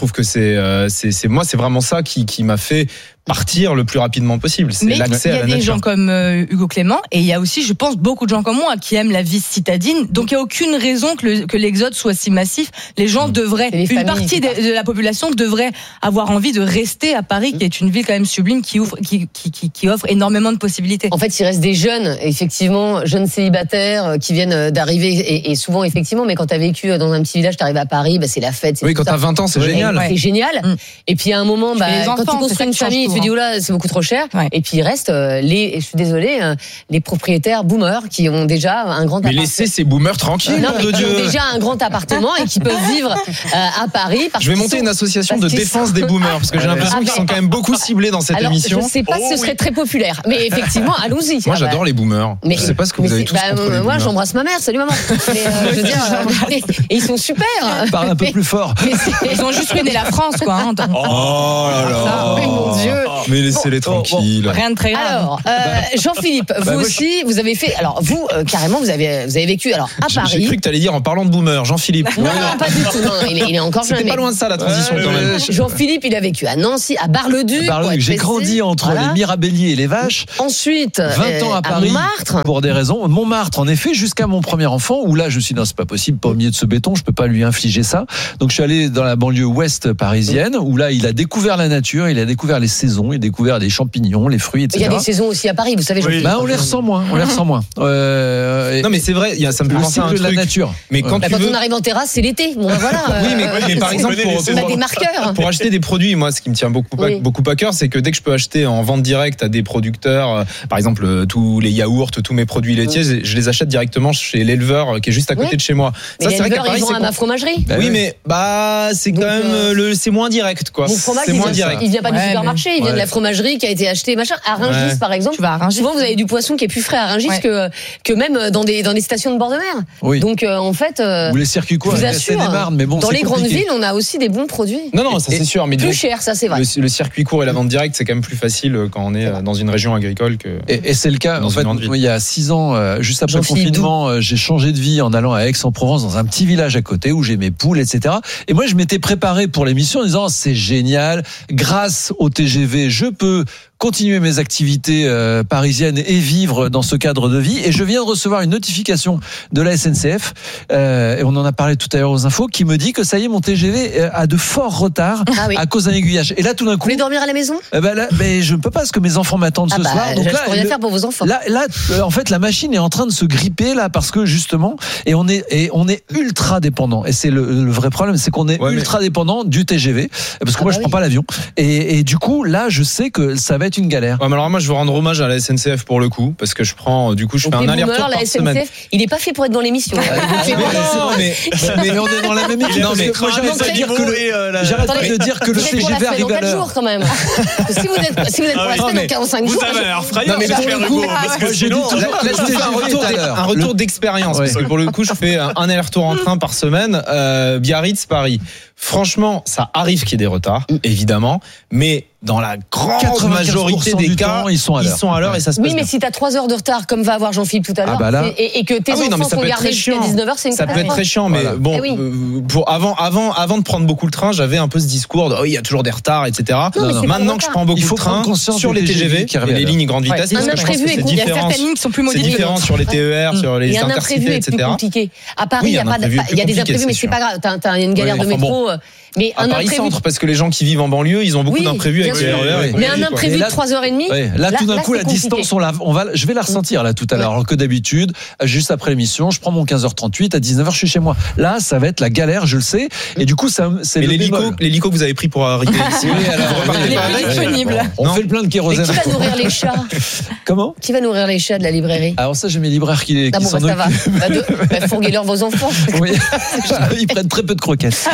trouve que c'est, euh, c'est, c'est moi, c'est vraiment ça qui, qui m'a fait partir le plus rapidement possible. C'est mais l'accès à la nature. Il y a des gens comme euh, Hugo Clément et il y a aussi, je pense, beaucoup de gens comme moi qui aiment la vie citadine. Donc il y a aucune raison que, le, que l'exode soit si massif. Les gens mmh. devraient, une familles, partie de, de la population devrait avoir envie de rester à Paris, mmh. qui est une ville quand même sublime, qui ouvre, qui, qui, qui, qui offre énormément de possibilités. En fait, il reste des jeunes, effectivement, jeunes célibataires qui viennent d'arriver et, et souvent effectivement, mais quand t'as vécu dans un petit village, t'arrives à Paris, bah c'est la fête. C'est oui, quand t'as vingt ans, c'est ouais, génial. Ouais. C'est génial. Mmh. Et puis à un moment, bah, enfants, quand tu construis une famille, tu dis oula, c'est beaucoup trop cher. Ouais. Et puis il reste euh, les, je suis désolée, euh, les propriétaires boomers qui ont déjà un grand. Mais appartement. Laissez ces boomers tranquilles, non, mais de qui Dieu. ont déjà un grand appartement et qui peuvent vivre euh, à Paris. Parce je vais monter sont, une association de défense sont... des boomers parce que j'ai l'impression ah, qu'ils sont quand même beaucoup ciblés dans cette alors, émission. Je sais pas oh, si ce serait oui. très populaire, mais effectivement, allons-y. Moi, ah, j'adore bah. les boomers. Mais, je sais pas ce que vous avez tous bah, contre les boomers. Moi, j'embrasse ma mère. Salut maman. Mais, euh, je veux dire, euh, et ils sont super. Parle un peu plus fort. Ils ont juste ruiné la France, quoi. Hein, oh là là. Mais mon Dieu. Mais laissez-les tranquilles. Rien de très grave. Alors, euh, Jean-Philippe, vous bah, aussi, je... vous avez fait. Alors, vous, euh, carrément, vous avez, vous avez vécu. Alors, à Paris. J'ai cru que t'allais dire en parlant de boomer, Jean-Philippe. Non, non, pas du tout. Non, il, est, il est encore jeune. C'était pas loin de ça la transition ouais, quand même. Jean-Philippe, il a vécu à Nancy, à Bar-le-Duc. Bar-le-Duc. J'ai grandi entre voilà. les Mirabelliers et les Vaches. Ensuite, vingt ans à, à Paris. Montmartre. Pour des raisons. Montmartre, en effet, jusqu'à mon premier enfant, où là, je me suis dit, non, c'est pas possible, pas au milieu de ce béton, je peux pas lui infliger ça. Donc, je suis allé dans la banlieue ouest parisienne, où là, il a découvert la nature, il a découvert les saisons, il a découvert les champignons, les fruits, et cetera. Il y a des saisons aussi à Paris, vous savez. Oui. Bah, on les ressent moins, on les ressent moins. Euh, non, mais c'est vrai, y a, ça me fait penser à un de truc. La nature. Mais quand, bah, tu quand veux... on arrive en terrasse, c'est l'été. Bon, voilà. Oui, mais, mais par exemple, pour, on a des marqueurs. Pour acheter des produits, moi, ce qui me tient beaucoup, oui. beaucoup à cœur, c'est que dès que je peux acheter en vente directe à des producteurs, par exemple, tous les yaourts, tous mes produits laitiers, oui. je les achète directement chez l'éleveur qui est juste à côté oui. de chez moi. Mais ça, c'est vrai qu'à Paris, ils vendent à ma fromagerie. Bah oui, mais bah c'est quand même euh, le, c'est moins direct, quoi. C'est moins direct. Il vient pas du supermarché, il vient de la fromagerie qui a été achetée, machin. À Rungis, par exemple. Tu vas à Rungis. Souvent, vous avez du poisson qui est plus frais à Rungis que que même dans des dans des stations de bord de mer. Oui. Donc en fait, ou les circuits courts, je vous assure, mais bon, dans les grandes villes, on a aussi des bons produits. Non, non, ça c'est sûr, mais plus cher, ça c'est vrai. Le circuit court et la vente directe, c'est quand même plus facile quand on est dans une région agricole que. Et c'est le cas. En fait, il y a six ans, juste après le confinement, j'ai changé de vie en allant à Aix-en-Provence, dans un petit village à côté où j'ai mes poules, et cetera. Et moi, je m'étais préparé pour l'émission en disant c'est génial, grâce au T G V, je peux continuer mes activités euh, parisiennes et vivre dans ce cadre de vie. Et je viens de recevoir une notification de la S N C F, euh, et on en a parlé tout à l'heure aux infos, qui me dit que ça y est, mon T G V a de forts retards ah oui. à cause d'un aiguillage. Et là, tout d'un coup... Vous voulez dormir à la maison euh, bah là, mais je ne peux pas parce que mes enfants m'attendent ah ce bah, soir. Donc là, je peux rien faire pour vos enfants. Là, là euh, en fait, la machine est en train de se gripper là parce que justement, et on est, et on est ultra dépendant. Et c'est le, le vrai problème, c'est qu'on est ouais, ultra mais... dépendant du T G V, parce que ah moi, bah je oui. prends pas l'avion. Et, et du coup, là, je sais que ça va être une galère. Ouais, mais alors moi, je veux rendre hommage à la S N C F pour le coup, parce que je prends, du coup, je donc fais un aller-retour par la semaine. S N C F, il est pas fait pour être dans l'émission. mais, non, mais, mais, mais on est dans la même équipe. Non, mais moi, j'arrête pas de dire que le, j'arrête pas de dire que le T G V arrive à l'heure. Quand même. Si vous êtes, si vous êtes pour la semaine dans quarante-cinq jours. Vous avez l'air frayeur, j'espère Hugo, parce que sinon, là, je fais un retour, un retour d'expérience, parce que pour le coup, je fais un aller-retour en train par semaine, Biarritz, Paris. Franchement, ça arrive qu'il y ait des retards, évidemment, mais dans la grande majorité des cas, ils sont à l'heure, ils sont à l'heure et ça se passe bien. Oui, mais si t'as trois heures de retard, comme va avoir Jean-Philippe tout à l'heure, ah bah là... et, et que tes ah oui, enfants non, sont gardés jusqu'à dix-neuf heures, c'est une ça peut être très chiant, mais voilà. bon, eh oui. euh, pour avant, avant, avant de prendre beaucoup le train, j'avais un peu ce discours de, oh, il y a toujours des retards, et cetera. Non, non, non. Maintenant que je prends beaucoup de trains sur les T G V et les lignes grande vitesse, parce que je pense que c'est différent. C'est différent sur les T E R, sur les intercités, et cetera. À Paris, il y a pas, il y a des imprévus, mais c'est pas grave. T'as une galère de métro. Mais un Paris imprévu... centre, parce que les gens qui vivent en banlieue, ils ont beaucoup oui, d'imprévus avec les R E R. Mais un imprévu de trois heures trente, ouais, là, là tout d'un coup, la compliqué. distance, on la, on va, je vais la ressentir là tout à l'heure. Ouais. Alors que d'habitude, juste après l'émission, je prends mon quinze heures trente-huit, à dix-neuf heures, je suis chez moi. Là, ça va être la galère, je le sais. Et du coup, ça, c'est le l'hélico, l'hélico que vous avez pris pour arriver ici. Oui, alors, il est pas disponible. On fait le plein de kérosène. Qui va nourrir les chats? Comment? Qui va nourrir les chats de la librairie? Alors ça, j'ai mes libraires qui, ah qui bon, s'en bah, occupent. Fourguez-leur vos enfants. Oui, ils prennent très peu de croquettes.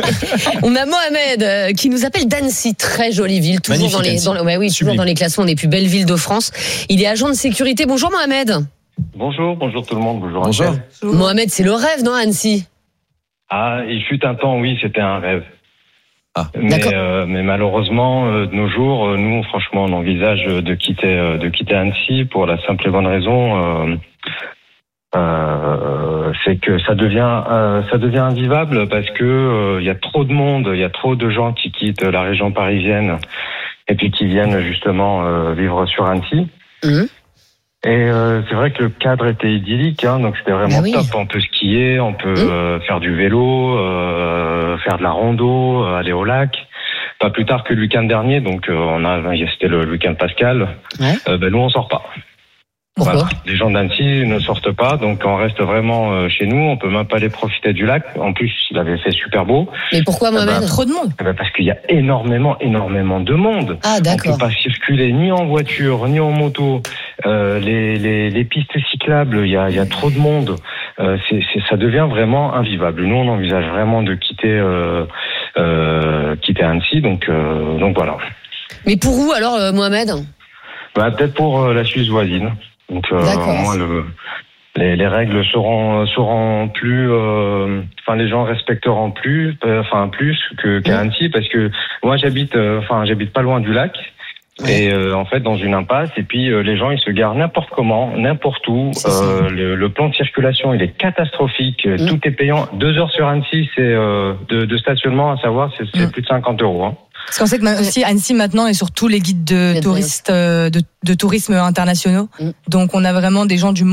On a Mohamed qui nous appelle d'Annecy, très jolie ville, toujours Magnifique, dans les, dans, ouais, oui, toujours dans les classements des plus belles villes de France. Il est agent de sécurité. Bonjour Mohamed. Bonjour, bonjour tout le monde. Bonjour. Bonjour. bonjour. Mohamed, c'est le rêve, non, Annecy? Ah, il fut un temps, oui, c'était un rêve. Ah, mais, euh, mais malheureusement, euh, de nos jours, euh, nous, franchement, on envisage de quitter, euh, de quitter Annecy pour la simple et bonne raison. Euh, Euh, c'est que ça devient euh, ça devient invivable parce que il euh, y a trop de monde, il y a trop de gens qui quittent la région parisienne et puis qui viennent justement euh, vivre sur Annecy. Mmh. Et euh, c'est vrai que le cadre était idyllique, hein, donc c'était vraiment oui. top. On peut skier, on peut mmh. euh, faire du vélo, euh, faire de la rando, euh, aller au lac. Pas plus tard que le week-end dernier, donc euh, on a, c'était le week-end pascal. Ouais. Euh, ben nous on sort pas. Voilà. Les gens d'Annecy ne sortent pas, donc on reste vraiment euh, chez nous. On peut même pas aller profiter du lac. En plus, il avait fait super beau. Mais pourquoi Mohamed eh ben, trop de monde eh ben Parce qu'il y a énormément, énormément de monde. Ah d'accord. On peut pas circuler ni en voiture ni en moto. Euh, les, les, les pistes cyclables, il y a, il y a trop de monde. Euh, c'est, c'est, ça devient vraiment invivable. Nous, on envisage vraiment de quitter, euh, euh, quitter Annecy. Donc, euh, donc voilà. Mais pour où alors, euh, Mohamed bah, peut-être pour euh, la Suisse voisine. Donc euh, au moins le, les, les règles seront seront plus, euh, enfin les gens respecteront plus, euh, enfin plus que qu'à Annecy parce que moi j'habite, enfin euh, j'habite pas loin du lac. Et euh, en fait dans une impasse et puis euh, les gens ils se garent n'importe comment, n'importe où. Euh, le, le plan de circulation il est catastrophique. Mmh. Tout est payant. Deux heures sur Annecy c'est euh, de, de stationnement à savoir c'est, c'est mmh. plus de cinquante euros. Hein. Parce qu'on sait que aussi Annecy maintenant est sur tous les guides de touristes, de, de tourisme internationaux. Mmh. Donc on a vraiment des gens du monde